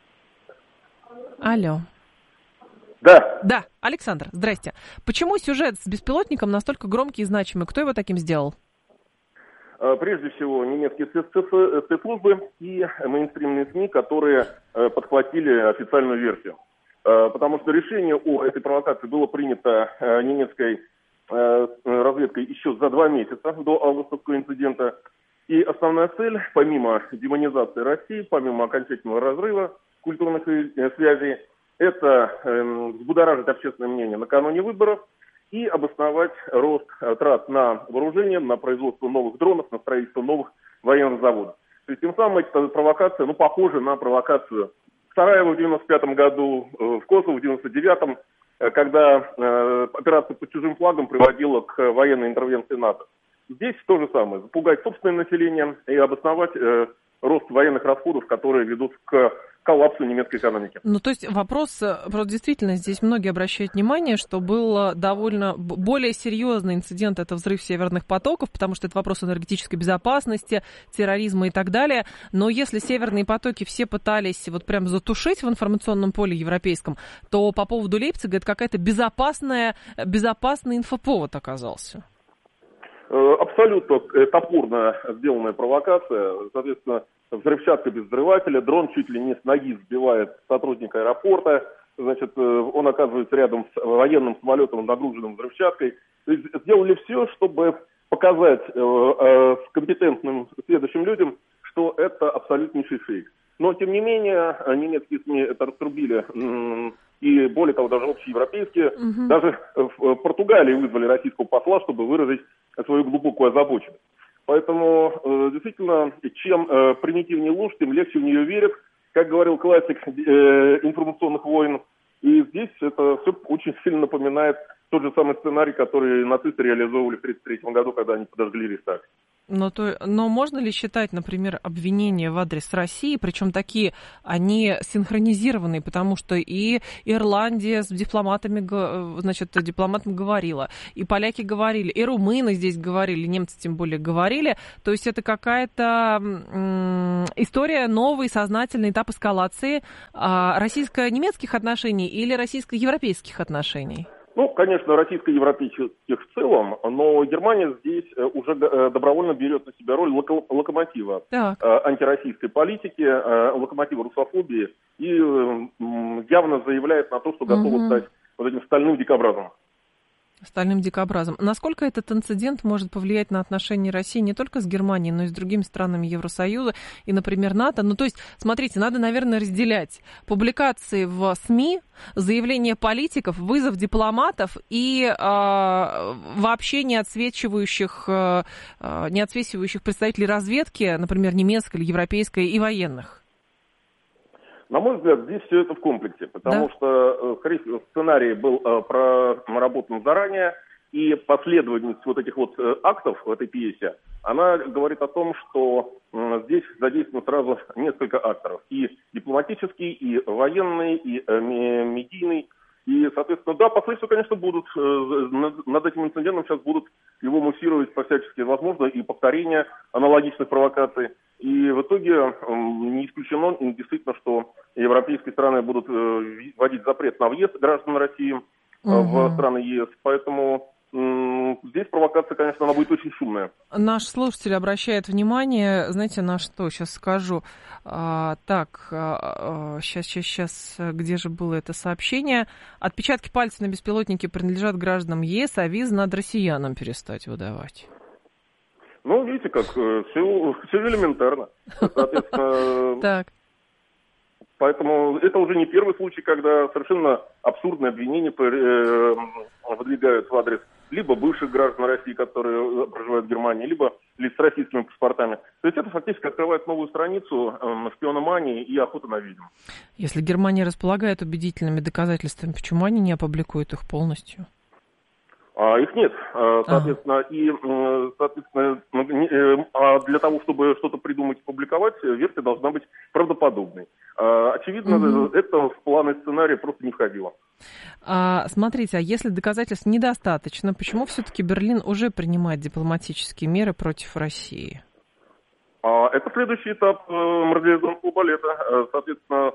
Speaker 2: Алло.
Speaker 8: Да.
Speaker 2: Да, Александр, здрасте. Почему сюжет с беспилотником настолько громкий и значимый? Кто его таким сделал?
Speaker 8: Прежде всего, немецкие спецслужбы и мейнстримные СМИ, которые подхватили официальную версию. Потому что решение о этой провокации было принято немецкой разведкой еще за два месяца до августовского инцидента. И основная цель, помимо демонизации России, помимо окончательного разрыва культурных связей, это э, взбудоражить общественное мнение накануне выборов и обосновать рост трат на вооружение, на производство новых дронов, на строительство новых военных заводов. То есть тем самым эта провокация, ну, похожа на провокацию в Сараево в девяносто пятом году, э, в Косово в девяносто девятом, э, когда э, операция под чужим флагом приводила к военной интервенции НАТО. Здесь то же самое. Запугать собственное население и обосновать э, рост военных расходов, которые ведут к коллапсу немецкой экономики.
Speaker 2: Ну, то есть вопрос, просто действительно, здесь многие обращают внимание, что был довольно более серьезный инцидент, это взрыв северных потоков, потому что это вопрос энергетической безопасности, терроризма и так далее. Но если северные потоки все пытались вот прям затушить в информационном поле европейском, то по поводу Лейпцига это какая-то безопасная, безопасный инфоповод оказался.
Speaker 8: Абсолютно топорно сделанная провокация, соответственно, взрывчатка без взрывателя, дрон чуть ли не с ноги сбивает сотрудника аэропорта, значит, он оказывается рядом с военным самолетом, нагруженным взрывчаткой. То есть сделали все, чтобы показать э, э, компетентным следующим людям, что это абсолютнейший фейк. Но, тем не менее, немецкие СМИ это раструбили, и более того, даже общеевропейские. Угу. Даже в Португалии вызвали российского посла, чтобы выразить свою глубокую озабоченность. Поэтому, э, действительно, чем э, примитивнее ложь, тем легче в нее верят, как говорил классик э, информационных войн. И здесь это все очень сильно напоминает тот же самый сценарий, который нацисты реализовывали в тысяча девятьсот тридцать третьем году, когда они подожгли Рейхстаг.
Speaker 2: Но, то, но можно ли считать, например, обвинения в адрес России, причем такие, они синхронизированные, потому что и Ирландия с дипломатами, значит, дипломатом говорила, и поляки говорили, и румыны здесь говорили, немцы тем более говорили, то есть это какая-то м- история, новый сознательный этап эскалации а, российско-немецких отношений или российско-европейских отношений?
Speaker 8: Ну, конечно, российско-европейских в целом, но Германия здесь уже добровольно берет на себя роль локо- локомотива так. антироссийской политики, локомотива русофобии и явно заявляет на то, что готова угу. стать вот этим стальным дикобразом.
Speaker 2: Стальным дикобразом. Насколько этот инцидент может повлиять на отношения России не только с Германией, но и с другими странами Евросоюза и, например, НАТО? Ну, то есть, смотрите, надо, наверное, разделять публикации в СМИ, заявления политиков, вызов дипломатов и э, вообще не отсвечивающих, э, не отсвечивающих представителей разведки, например, немецкой или европейской, и военных.
Speaker 8: На мой взгляд, здесь все это в комплексе, потому да. что, скорее всего, сценарий был проработан заранее, и последовательность вот этих вот актов в этой пьесе, она говорит о том, что здесь задействовано сразу несколько акторов. И дипломатический, и военный, и медийный. И, соответственно, да, последствия, конечно, будут. Над этим инцидентом сейчас будут его муссировать по-всячески возможно и повторение аналогичных провокаций. И в итоге не исключено действительно, что европейские страны будут вводить запрет на въезд граждан России угу. в страны ЕС. Поэтому здесь провокация, конечно, она будет очень шумная.
Speaker 2: Наш слушатель обращает внимание, знаете, на что, сейчас скажу. А, так, а, сейчас, сейчас, сейчас, где же было это сообщение? Отпечатки пальцев на беспилотнике принадлежат гражданам ЕС, а визы надо россиянам перестать выдавать.
Speaker 8: Ну, видите, как все, все элементарно. Соответственно,
Speaker 2: так.
Speaker 8: Поэтому это уже не первый случай, когда совершенно абсурдные обвинения выдвигают в адрес либо бывших граждан России, которые проживают в Германии, либо лиц с российскими паспортами. То есть это фактически открывает новую страницу шпиономании и охоты на ведьм.
Speaker 2: Если Германия располагает убедительными доказательствами, почему они не опубликуют их полностью?
Speaker 8: А, их нет, соответственно, ага. и, соответственно, а для того, чтобы что-то придумать и публиковать, версия должна быть правдоподобной. Очевидно, угу. это в планы сценария просто не входило.
Speaker 2: А, смотрите, а если доказательств недостаточно, почему все-таки Берлин уже принимает дипломатические меры против России?
Speaker 8: А, это следующий этап морализационного балета. Соответственно,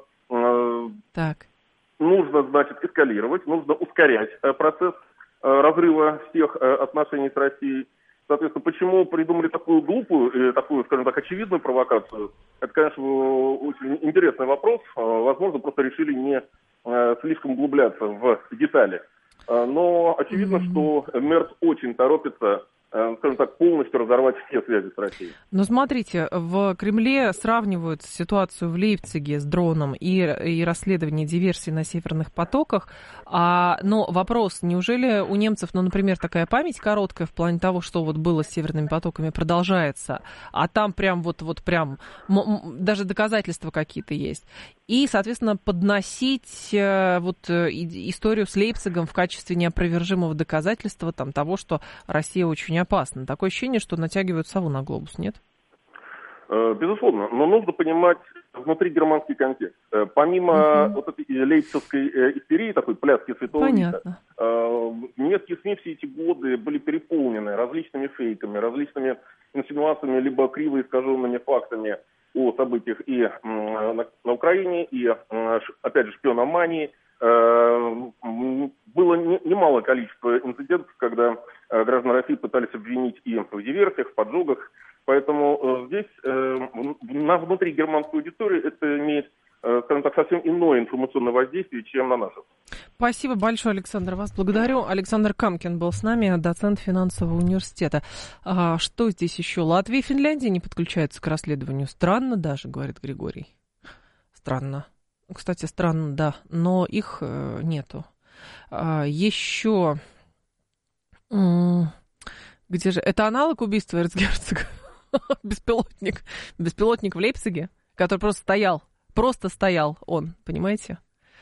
Speaker 2: так.
Speaker 8: нужно, значит, эскалировать, нужно ускорять процесс разрыва всех отношений с Россией. Соответственно, почему придумали такую глупую, такую, скажем так, очевидную провокацию? Это, конечно, очень интересный вопрос. Возможно, просто решили не слишком углубляться в детали. Но очевидно, mm-hmm. что Мерц очень торопится, скажем так, полностью разорвать все связи с Россией.
Speaker 2: Но смотрите, в Кремле сравнивают ситуацию в Лейпциге с дроном и, и расследование диверсий на северных потоках. А, но вопрос, неужели у немцев, ну, например, такая память короткая в плане того, что вот было с северными потоками, продолжается, а там прям вот, вот прям м- даже доказательства какие-то есть. И, соответственно, подносить э, вот э, историю с Лейпцигом в качестве неопровержимого доказательства там, того, что Россия очень опасна. Такое ощущение, что натягивают сову на глобус, нет?
Speaker 8: Безусловно, но нужно понимать внутри германский контекст. Помимо uh-huh. вот этой лейпцигской истерии, такой пляски святого Вита, немецкие СМИ все эти годы были переполнены различными фейками, различными инсинуациями, либо криво искаженными фактами о событиях и на, на Украине, и, опять же, шпиономании. Было немалое количество инцидентов, когда граждан России пытались обвинить и в диверсиях, в поджогах. Поэтому здесь на внутри германской аудитории это имеет, скажем так, совсем иное информационное воздействие, чем на наших.
Speaker 2: Спасибо большое, Александр. Вас благодарю. Александр Камкин был с нами, доцент финансового университета. А что здесь еще? Латвия и Финляндия не подключаются к расследованию. Странно даже, говорит Григорий. Странно. Кстати, странно, да, но их нету. А, еще... Где же? Это аналог убийства эрцгерцога? Беспилотник. Беспилотник в Лейпциге, который просто стоял. Просто стоял он, понимаете?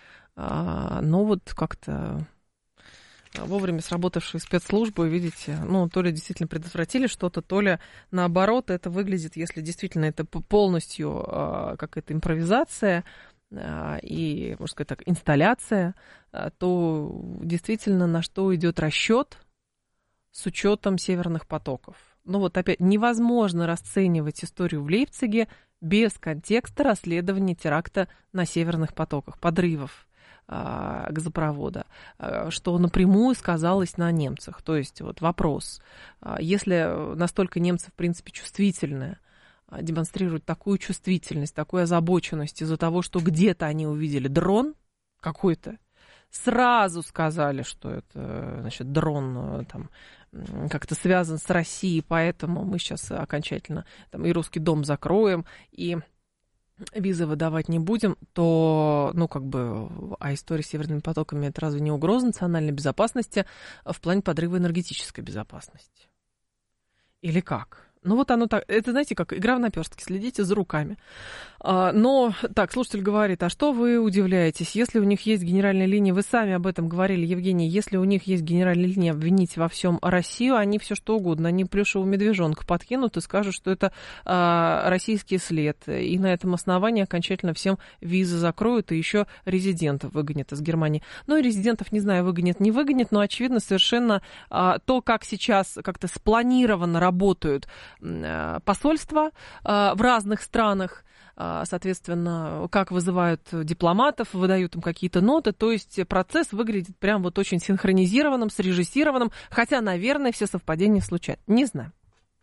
Speaker 2: А, ну вот как-то вовремя сработавшие спецслужбы, видите, ну, то ли действительно предотвратили что-то, то ли наоборот, это выглядит, если действительно это полностью а, какая-то импровизация а, и, можно сказать так, инсталляция, а, то действительно на что идет расчет с учетом северных потоков. Ну вот опять невозможно расценивать историю в Лейпциге без контекста расследования теракта на северных потоках, подрывов газопровода, что напрямую сказалось на немцах. То есть вот вопрос, если настолько немцы, в принципе, чувствительны, демонстрируют такую чувствительность, такую озабоченность из-за того, что где-то они увидели дрон какой-то, сразу сказали, что это, значит, дрон там как-то связан с Россией, поэтому мы сейчас окончательно там и Русский дом закроем, и визы выдавать не будем, то, ну, как бы, а история с северными потоками — это разве не угроза национальной безопасности в плане подрыва энергетической безопасности? Или как? Ну, вот оно так, это, знаете, как игра в наперстке, следите за руками. А, но, так, слушатель говорит, а что вы удивляетесь? Если у них есть генеральная линия, вы сами об этом говорили, Евгений, если у них есть генеральная линия обвинить во всем Россию, они все что угодно, они плюшевого медвежонка подкинут и скажут, что это а, российский след, и на этом основании окончательно всем визы закроют, и еще резидентов выгонят из Германии. Ну, и резидентов, не знаю, выгонят, не выгонят, но, очевидно, совершенно а, то, как сейчас как-то спланированно работают посольства в разных странах, соответственно, как вызывают дипломатов, выдают им какие-то ноты, то есть процесс выглядит прям вот очень синхронизированным, срежиссированным, хотя, наверное, все совпадения случаются. Не знаю.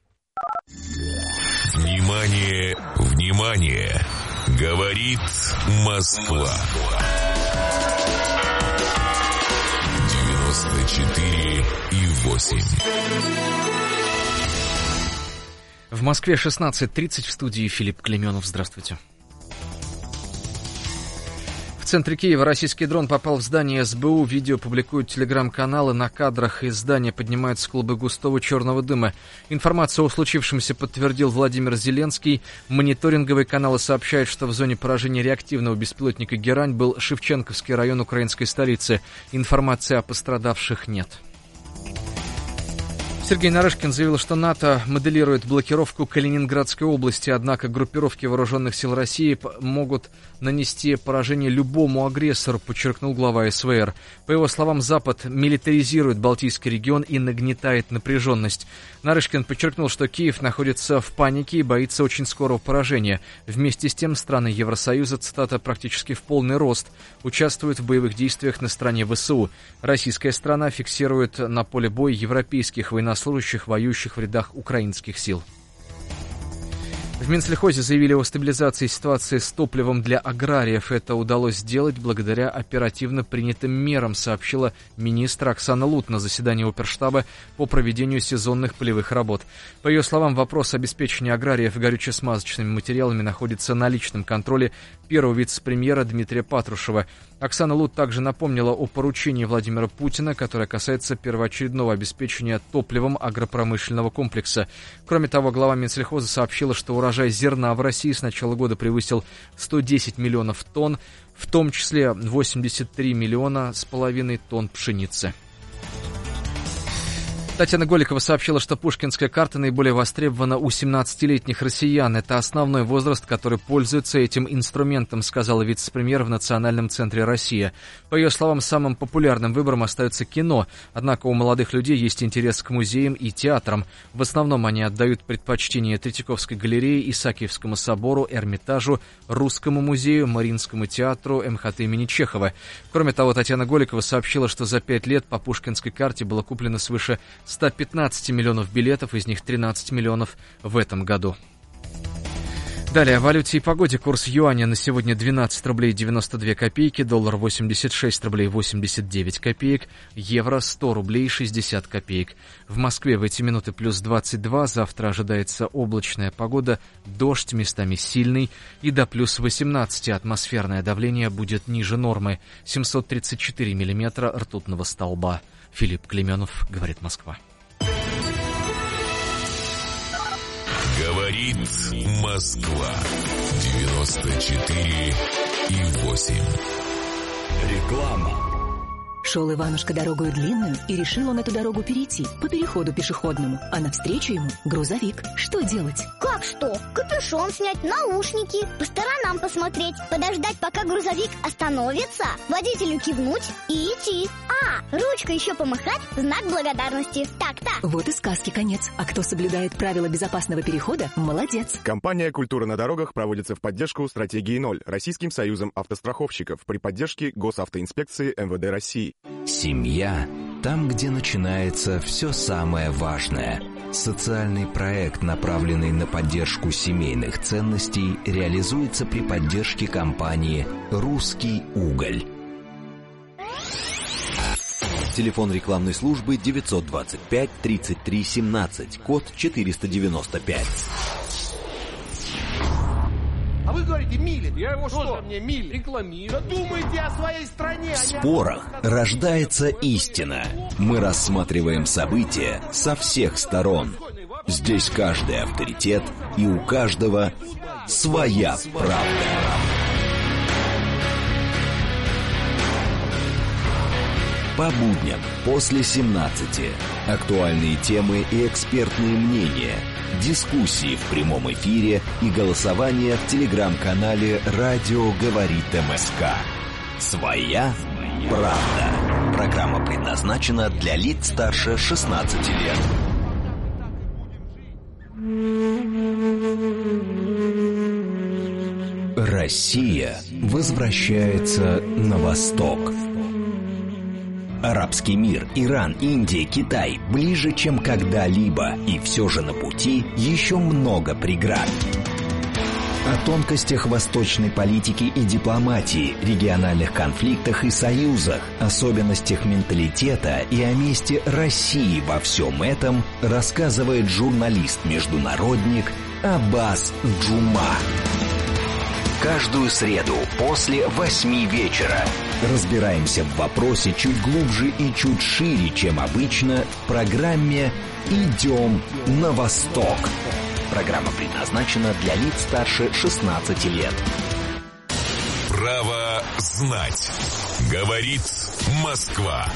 Speaker 3: Внимание, внимание! Говорит Москва. девяносто четыре и восемь.
Speaker 4: В Москве шестнадцать тридцать, в студии Филипп Клеменов. Здравствуйте. В центре Киева российский дрон попал в здание эс бэ у. Видео публикуют телеграм-каналы. На кадрах из здания поднимаются клубы густого черного дыма. Информацию о случившемся подтвердил Владимир Зеленский. Мониторинговые каналы сообщают, что в зоне поражения реактивного беспилотника «Герань» был Шевченковский район украинской столицы. Информации о пострадавших нет. Сергей Нарышкин заявил, что НАТО моделирует блокировку Калининградской области, однако группировки вооруженных сил России могут нанести поражение любому агрессору, подчеркнул глава эс вэ эр. По его словам, Запад милитаризирует Балтийский регион и нагнетает напряженность. Нарышкин подчеркнул, что Киев находится в панике и боится очень скорого поражения. Вместе с тем страны Евросоюза, цитата, практически в полный рост участвуют в боевых действиях на стороне вэ эс у. Российская страна фиксирует на поле боя европейских военнослужащих, воюющих в рядах украинских сил. В Минсельхозе заявили о стабилизации ситуации с топливом для аграриев. Это удалось сделать благодаря оперативно принятым мерам, сообщила министр Оксана Лут на заседании оперштаба по проведению сезонных полевых работ. По ее словам, вопрос обеспечения аграриев горюче-смазочными материалами находится на личном контроле первого вице-премьера Дмитрия Патрушева. Оксана Лут также напомнила о поручении Владимира Путина, которое касается первоочередного обеспечения топливом агропромышленного комплекса. Кроме того, глава Минсельхоза сообщила, что урожай зерна в России с начала года превысил сто десять миллионов тонн, в том числе восемьдесят три миллиона с половиной тонн пшеницы. Татьяна Голикова сообщила, что пушкинская карта наиболее востребована у семнадцатилетних россиян. Это основной возраст, который пользуется этим инструментом, сказала вице-премьер в Национальном центре «Россия». По ее словам, самым популярным выбором остается кино. Однако у молодых людей есть интерес к музеям и театрам. В основном они отдают предпочтение Третьяковской галерее, Исаакиевскому собору, Эрмитажу, Русскому музею, Мариинскому театру, эм ха тэ имени Чехова. Кроме того, Татьяна Голикова сообщила, что за пять лет по пушкинской карте было куплено свыше сто пятнадцать миллионов билетов, из них тринадцать миллионов в этом году. Далее о валюте и погоде. Курс юаня на сегодня двенадцать рублей девяносто две копейки, доллар восемьдесят шесть рублей восемьдесят девять копеек, евро сто рублей шестьдесят копеек. В Москве в эти минуты плюс двадцать два, завтра ожидается облачная погода, дождь местами сильный и до плюс восемнадцать. Атмосферное давление будет ниже нормы, семьсот тридцать четыре миллиметра ртутного столба. Филипп Клеменов, говорит Москва.
Speaker 3: Говорит Москва. девяносто четыре и восемь.
Speaker 5: Реклама.
Speaker 9: Шел Иванушка дорогою длинную, и решил он эту дорогу перейти по переходу пешеходному, а навстречу ему грузовик. Что делать?
Speaker 10: Как что? Капюшон снять, наушники, по сторонам посмотреть, подождать, пока грузовик остановится, водителю кивнуть и идти. А, ручкой еще помахать, знак благодарности. Так-то.
Speaker 9: Вот и сказки конец. А кто соблюдает правила безопасного перехода, молодец.
Speaker 11: Компания «Культура на дорогах» проводится в поддержку стратегии ноль Российским союзом автостраховщиков при поддержке Госавтоинспекции эм вэ дэ России.
Speaker 5: Семья – там, где начинается все самое важное. Социальный проект, направленный на поддержку семейных ценностей, реализуется при поддержке компании «Русский уголь». Телефон рекламной службы девятьсот двадцать пять тридцать три семнадцать, код четыреста девяносто пять.
Speaker 12: А вы говорите, Милин. Я его что? Мне Милин рекламирую. Да думайте о своей стране.
Speaker 5: В спорах рождается истина. Мы рассматриваем события со всех сторон. Здесь каждый авторитет, и у каждого своя правда. По будням после семнадцати. Актуальные темы и экспертные мнения. Дискуссии в прямом эфире и голосование в телеграм-канале «Радио говорит МСК». Своя правда. Программа предназначена для лиц старше шестнадцати лет. Россия возвращается на восток. Арабский мир, Иран, Индия, Китай ближе, чем когда-либо, и все же на пути еще много преград. О тонкостях восточной политики и дипломатии, региональных конфликтах и союзах, особенностях менталитета и о месте России во всем этом рассказывает журналист-международник Аббас Джума. Каждую среду после восьми вечера разбираемся в вопросе чуть глубже и чуть шире, чем обычно, в программе «Идем на восток». Программа предназначена для лиц старше шестнадцати лет.
Speaker 3: Право знать. Говорит Москва.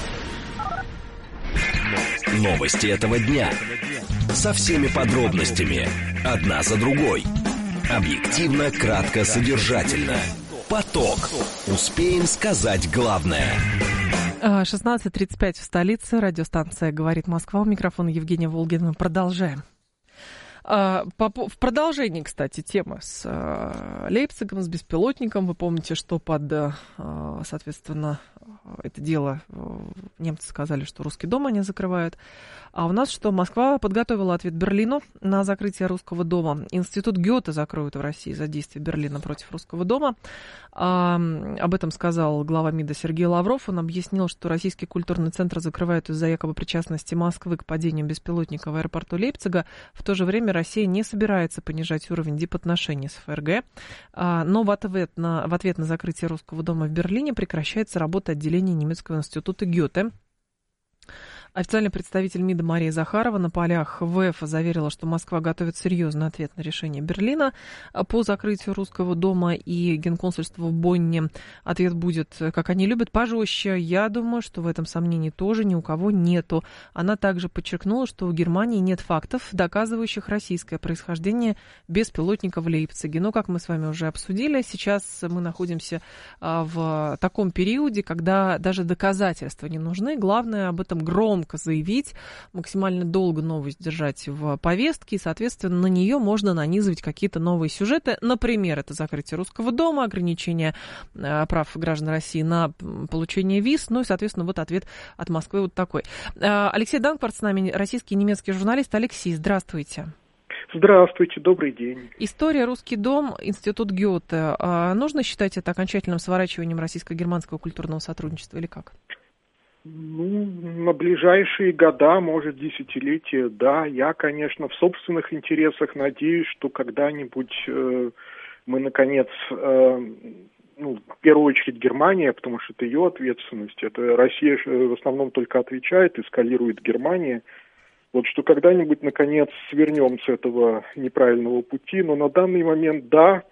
Speaker 5: Новости этого дня. Со всеми подробностями. Одна за другой. Объективно, кратко, содержательно. Поток. Успеем сказать главное.
Speaker 2: шестнадцать тридцать пять в столице. Радиостанция «Говорит Москва». У микрофона Евгения Волгина. Продолжаем. В продолжении, кстати, темы с Лейпцигом, с беспилотником. Вы помните, что под, соответственно, это дело немцы сказали, что Русский дом они закрывают. А у нас что? Москва подготовила ответ Берлину на закрытие Русского дома. Институт Гёте закроют в России за действия Берлина против Русского дома. А, об этом сказал глава МИДа Сергей Лавров. Он объяснил, что Российский культурный центр закрывают из-за якобы причастности Москвы к падению беспилотника в аэропорту Лейпцига. В то же время Россия не собирается понижать уровень дипотношений с ФРГ. А, но в ответ, на, в ответ на закрытие Русского дома в Берлине прекращается работа отделения немецкого института Гёте. Официальный представитель МИДа Мария Захарова на полях ВЭФ заверила, что Москва готовит серьезный ответ на решение Берлина по закрытию Русского дома и генконсульства в Бонне. Ответ будет, как они любят, пожестче. Я думаю, что в этом сомнений тоже ни у кого нету. Она также подчеркнула, что у Германии нет фактов, доказывающих российское происхождение беспилотника в Лейпциге. Но, как мы с вами уже обсудили, сейчас мы находимся в таком периоде, когда даже доказательства не нужны. Главное об этом громко заявить, максимально долго новость держать в повестке, и, соответственно, на нее можно нанизывать какие-то новые сюжеты. Например, это закрытие Русского дома, ограничение э, прав граждан России на получение виз. Ну и, соответственно, вот ответ от Москвы вот такой. Э, Алексей Данкварт с нами, российский и немецкий журналист. Алексей, здравствуйте.
Speaker 13: Здравствуйте, добрый день.
Speaker 2: История, Русский дом, Институт Гёте. Э, нужно считать это окончательным сворачиванием российско-германского культурного сотрудничества или как?
Speaker 13: Ну, на ближайшие года, может, десятилетия, да. Я, конечно, в собственных интересах надеюсь, что когда-нибудь э, мы, наконец, э, ну, в первую очередь Германия, потому что это ее ответственность. Это Россия в основном только отвечает, эскалирует Германия. Вот что когда-нибудь, наконец, свернем с этого неправильного пути, но на данный момент, да,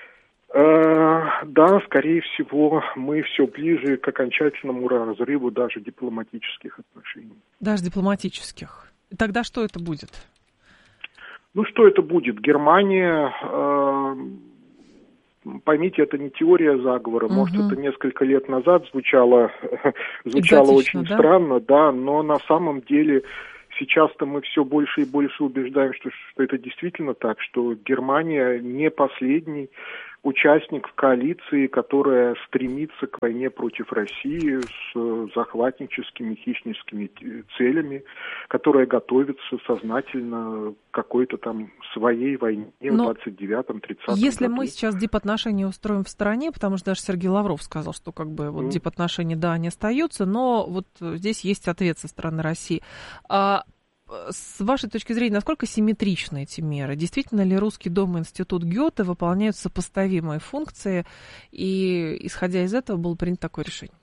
Speaker 13: э, да, скорее всего, мы все ближе к окончательному разрыву даже дипломатических отношений.
Speaker 2: Даже дипломатических. Тогда что это будет?
Speaker 13: Ну, что это будет? Германия, э, поймите, это не теория заговора, угу. Может, это несколько лет назад звучало, звучало очень да? странно, да, но на самом деле... Сейчас-то мы все больше и больше убеждаем, что, что это действительно так, что Германия не последний участник в коалиции, которая стремится к войне против России с захватническими, хищническими целями, которая готовится сознательно к какой-то там своей войне в двадцать девятом-тридцатом
Speaker 2: Если
Speaker 13: году.
Speaker 2: мы сейчас дипотношения устроим в стороне, потому что даже Сергей Лавров сказал, что как бы вот mm. дипотношения, да, они остаются, но вот здесь есть ответ со стороны России. А с вашей точки зрения, насколько симметричны эти меры? Действительно ли Русский дом и Институт Гёте выполняют сопоставимые функции, и, исходя из этого, было принято такое решение?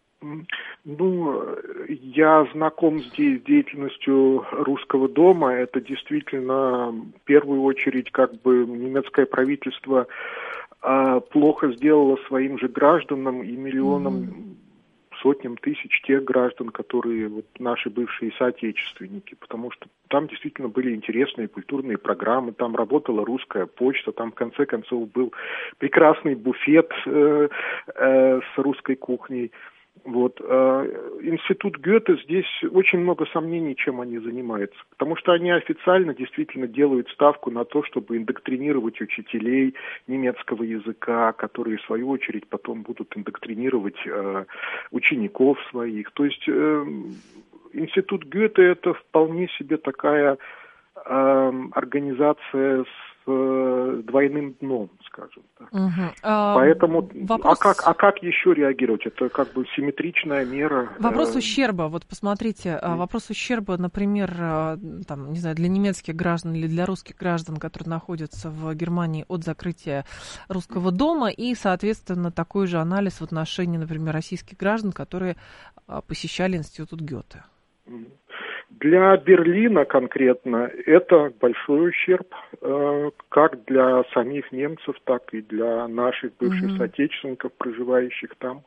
Speaker 13: Ну, я знаком здесь с деятельностью Русского дома. Это действительно, в первую очередь, как бы немецкое правительство а, плохо сделало своим же гражданам и миллионам... Mm-hmm. сотням тысяч тех граждан, которые вот, наши бывшие соотечественники, потому что там действительно были интересные культурные программы, там работала русская почта, там в конце концов был прекрасный буфет э, э, с русской кухней. Вот. Институт Гёте, здесь очень много сомнений, чем они занимаются, потому что они официально действительно делают ставку на то, чтобы индоктринировать учителей немецкого языка, которые в свою очередь потом будут индоктринировать э, учеников своих. То есть э, Институт Гёте это вполне себе такая э, организация с двойным дном, скажем так.
Speaker 2: Угу. А,
Speaker 13: Поэтому,
Speaker 2: вопрос...
Speaker 13: а, как, а как еще реагировать? Это как бы симметричная мера.
Speaker 2: Вопрос ущерба, вот посмотрите, mm. вопрос ущерба, например, там, не знаю, для немецких граждан или для русских граждан, которые находятся в Германии от закрытия Русского дома, и, соответственно, такой же анализ в отношении, например, российских граждан, которые посещали Институт Гёте.
Speaker 13: Mm. Для Берлина конкретно это большой ущерб, как для самих немцев, так и для наших бывших mm-hmm. соотечественников, проживающих там.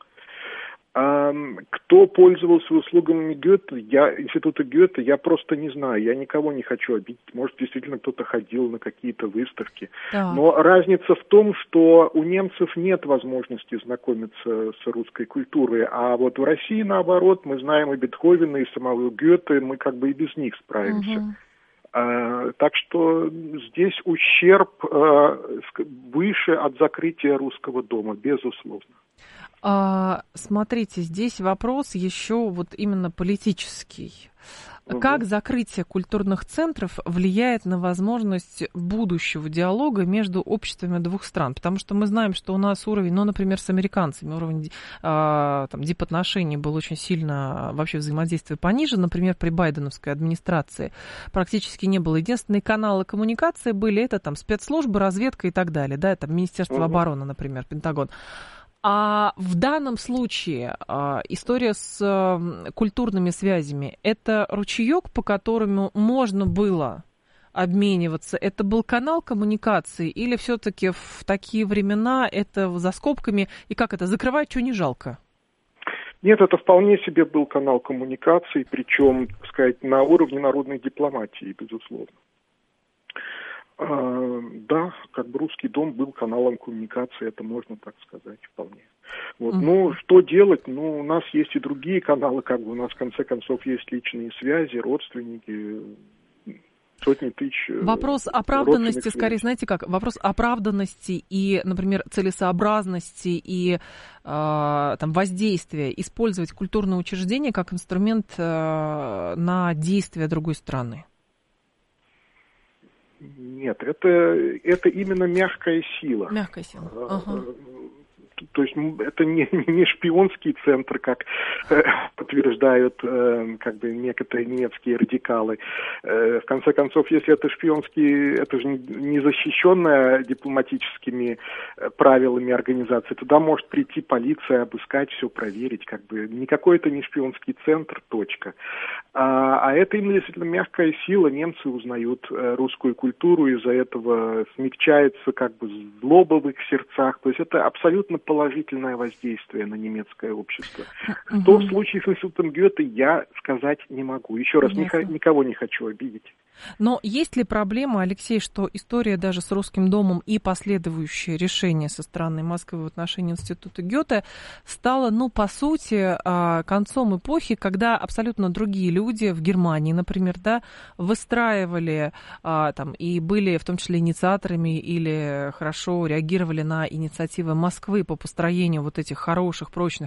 Speaker 13: Кто пользовался услугами Гёте, я, Института Гёте, я просто не знаю, я никого не хочу обидеть. Может, действительно кто-то ходил на какие-то выставки. Да. Но разница в том, что у немцев нет возможности знакомиться с русской культурой, а вот в России, наоборот, мы знаем и Бетховена, и самого Гёте, мы как бы и без них справимся. Угу. А, так что здесь ущерб а, выше от закрытия Русского дома, безусловно.
Speaker 2: А, смотрите, здесь вопрос еще вот именно политический. Угу. Как закрытие культурных центров влияет на возможность будущего диалога между обществами двух стран? Потому что мы знаем, что у нас уровень, ну, например, с американцами, уровень а, там, дипотношений был очень сильно, вообще взаимодействие понижен. Например, при байденовской администрации практически не было. Единственные каналы коммуникации были это там спецслужбы, разведка и так далее. Да, это Министерство угу. обороны, например, Пентагон. А в данном случае а, история с а, культурными связями – это ручеек, по которому можно было обмениваться? Это был канал коммуникации или все-таки в такие времена это за скобками? И как это, закрывать, что не жалко?
Speaker 13: Нет, это вполне себе был канал коммуникации, причем, так сказать, на уровне народной дипломатии, безусловно. Да, как бы Русский дом был каналом коммуникации, это можно так сказать вполне. Вот. Mm-hmm. Ну, что делать? Ну, у нас есть и другие каналы, как бы у нас в конце концов есть личные связи, родственники, сотни тысяч.
Speaker 2: Вопрос оправданности, скорее, знаете как, вопрос оправданности и, например, целесообразности и э, там, воздействия использовать культурное учреждение как инструмент э, на действия другой страны.
Speaker 13: Нет, это, это именно мягкая сила.
Speaker 2: Мягкая сила. Ага.
Speaker 13: то есть это не, не шпионский центр, как э, подтверждают э, как бы некоторые немецкие радикалы. Э, в конце концов, если это шпионский, это же не защищенная дипломатическими э, правилами организации, туда может прийти полиция, обыскать, все проверить, как бы никакой это не шпионский центр, точка. А, а это именно действительно мягкая сила. Немцы узнают э, русскую культуру, из-за этого смягчается как бы злоба в их сердцах. То есть это абсолютно положительное воздействие на немецкое общество. Uh-huh. Что в случае с институтом Гёте, я сказать не могу. Еще раз, ни, никого не хочу обидеть.
Speaker 2: Но есть ли проблема, Алексей, что история даже с Русским домом и последующее решение со стороны Москвы в отношении института Гёте стало, ну, по сути, концом эпохи, когда абсолютно другие люди в Германии, например, да, выстраивали там и были в том числе инициаторами или хорошо реагировали на инициативы Москвы по построению вот этих хороших, прочных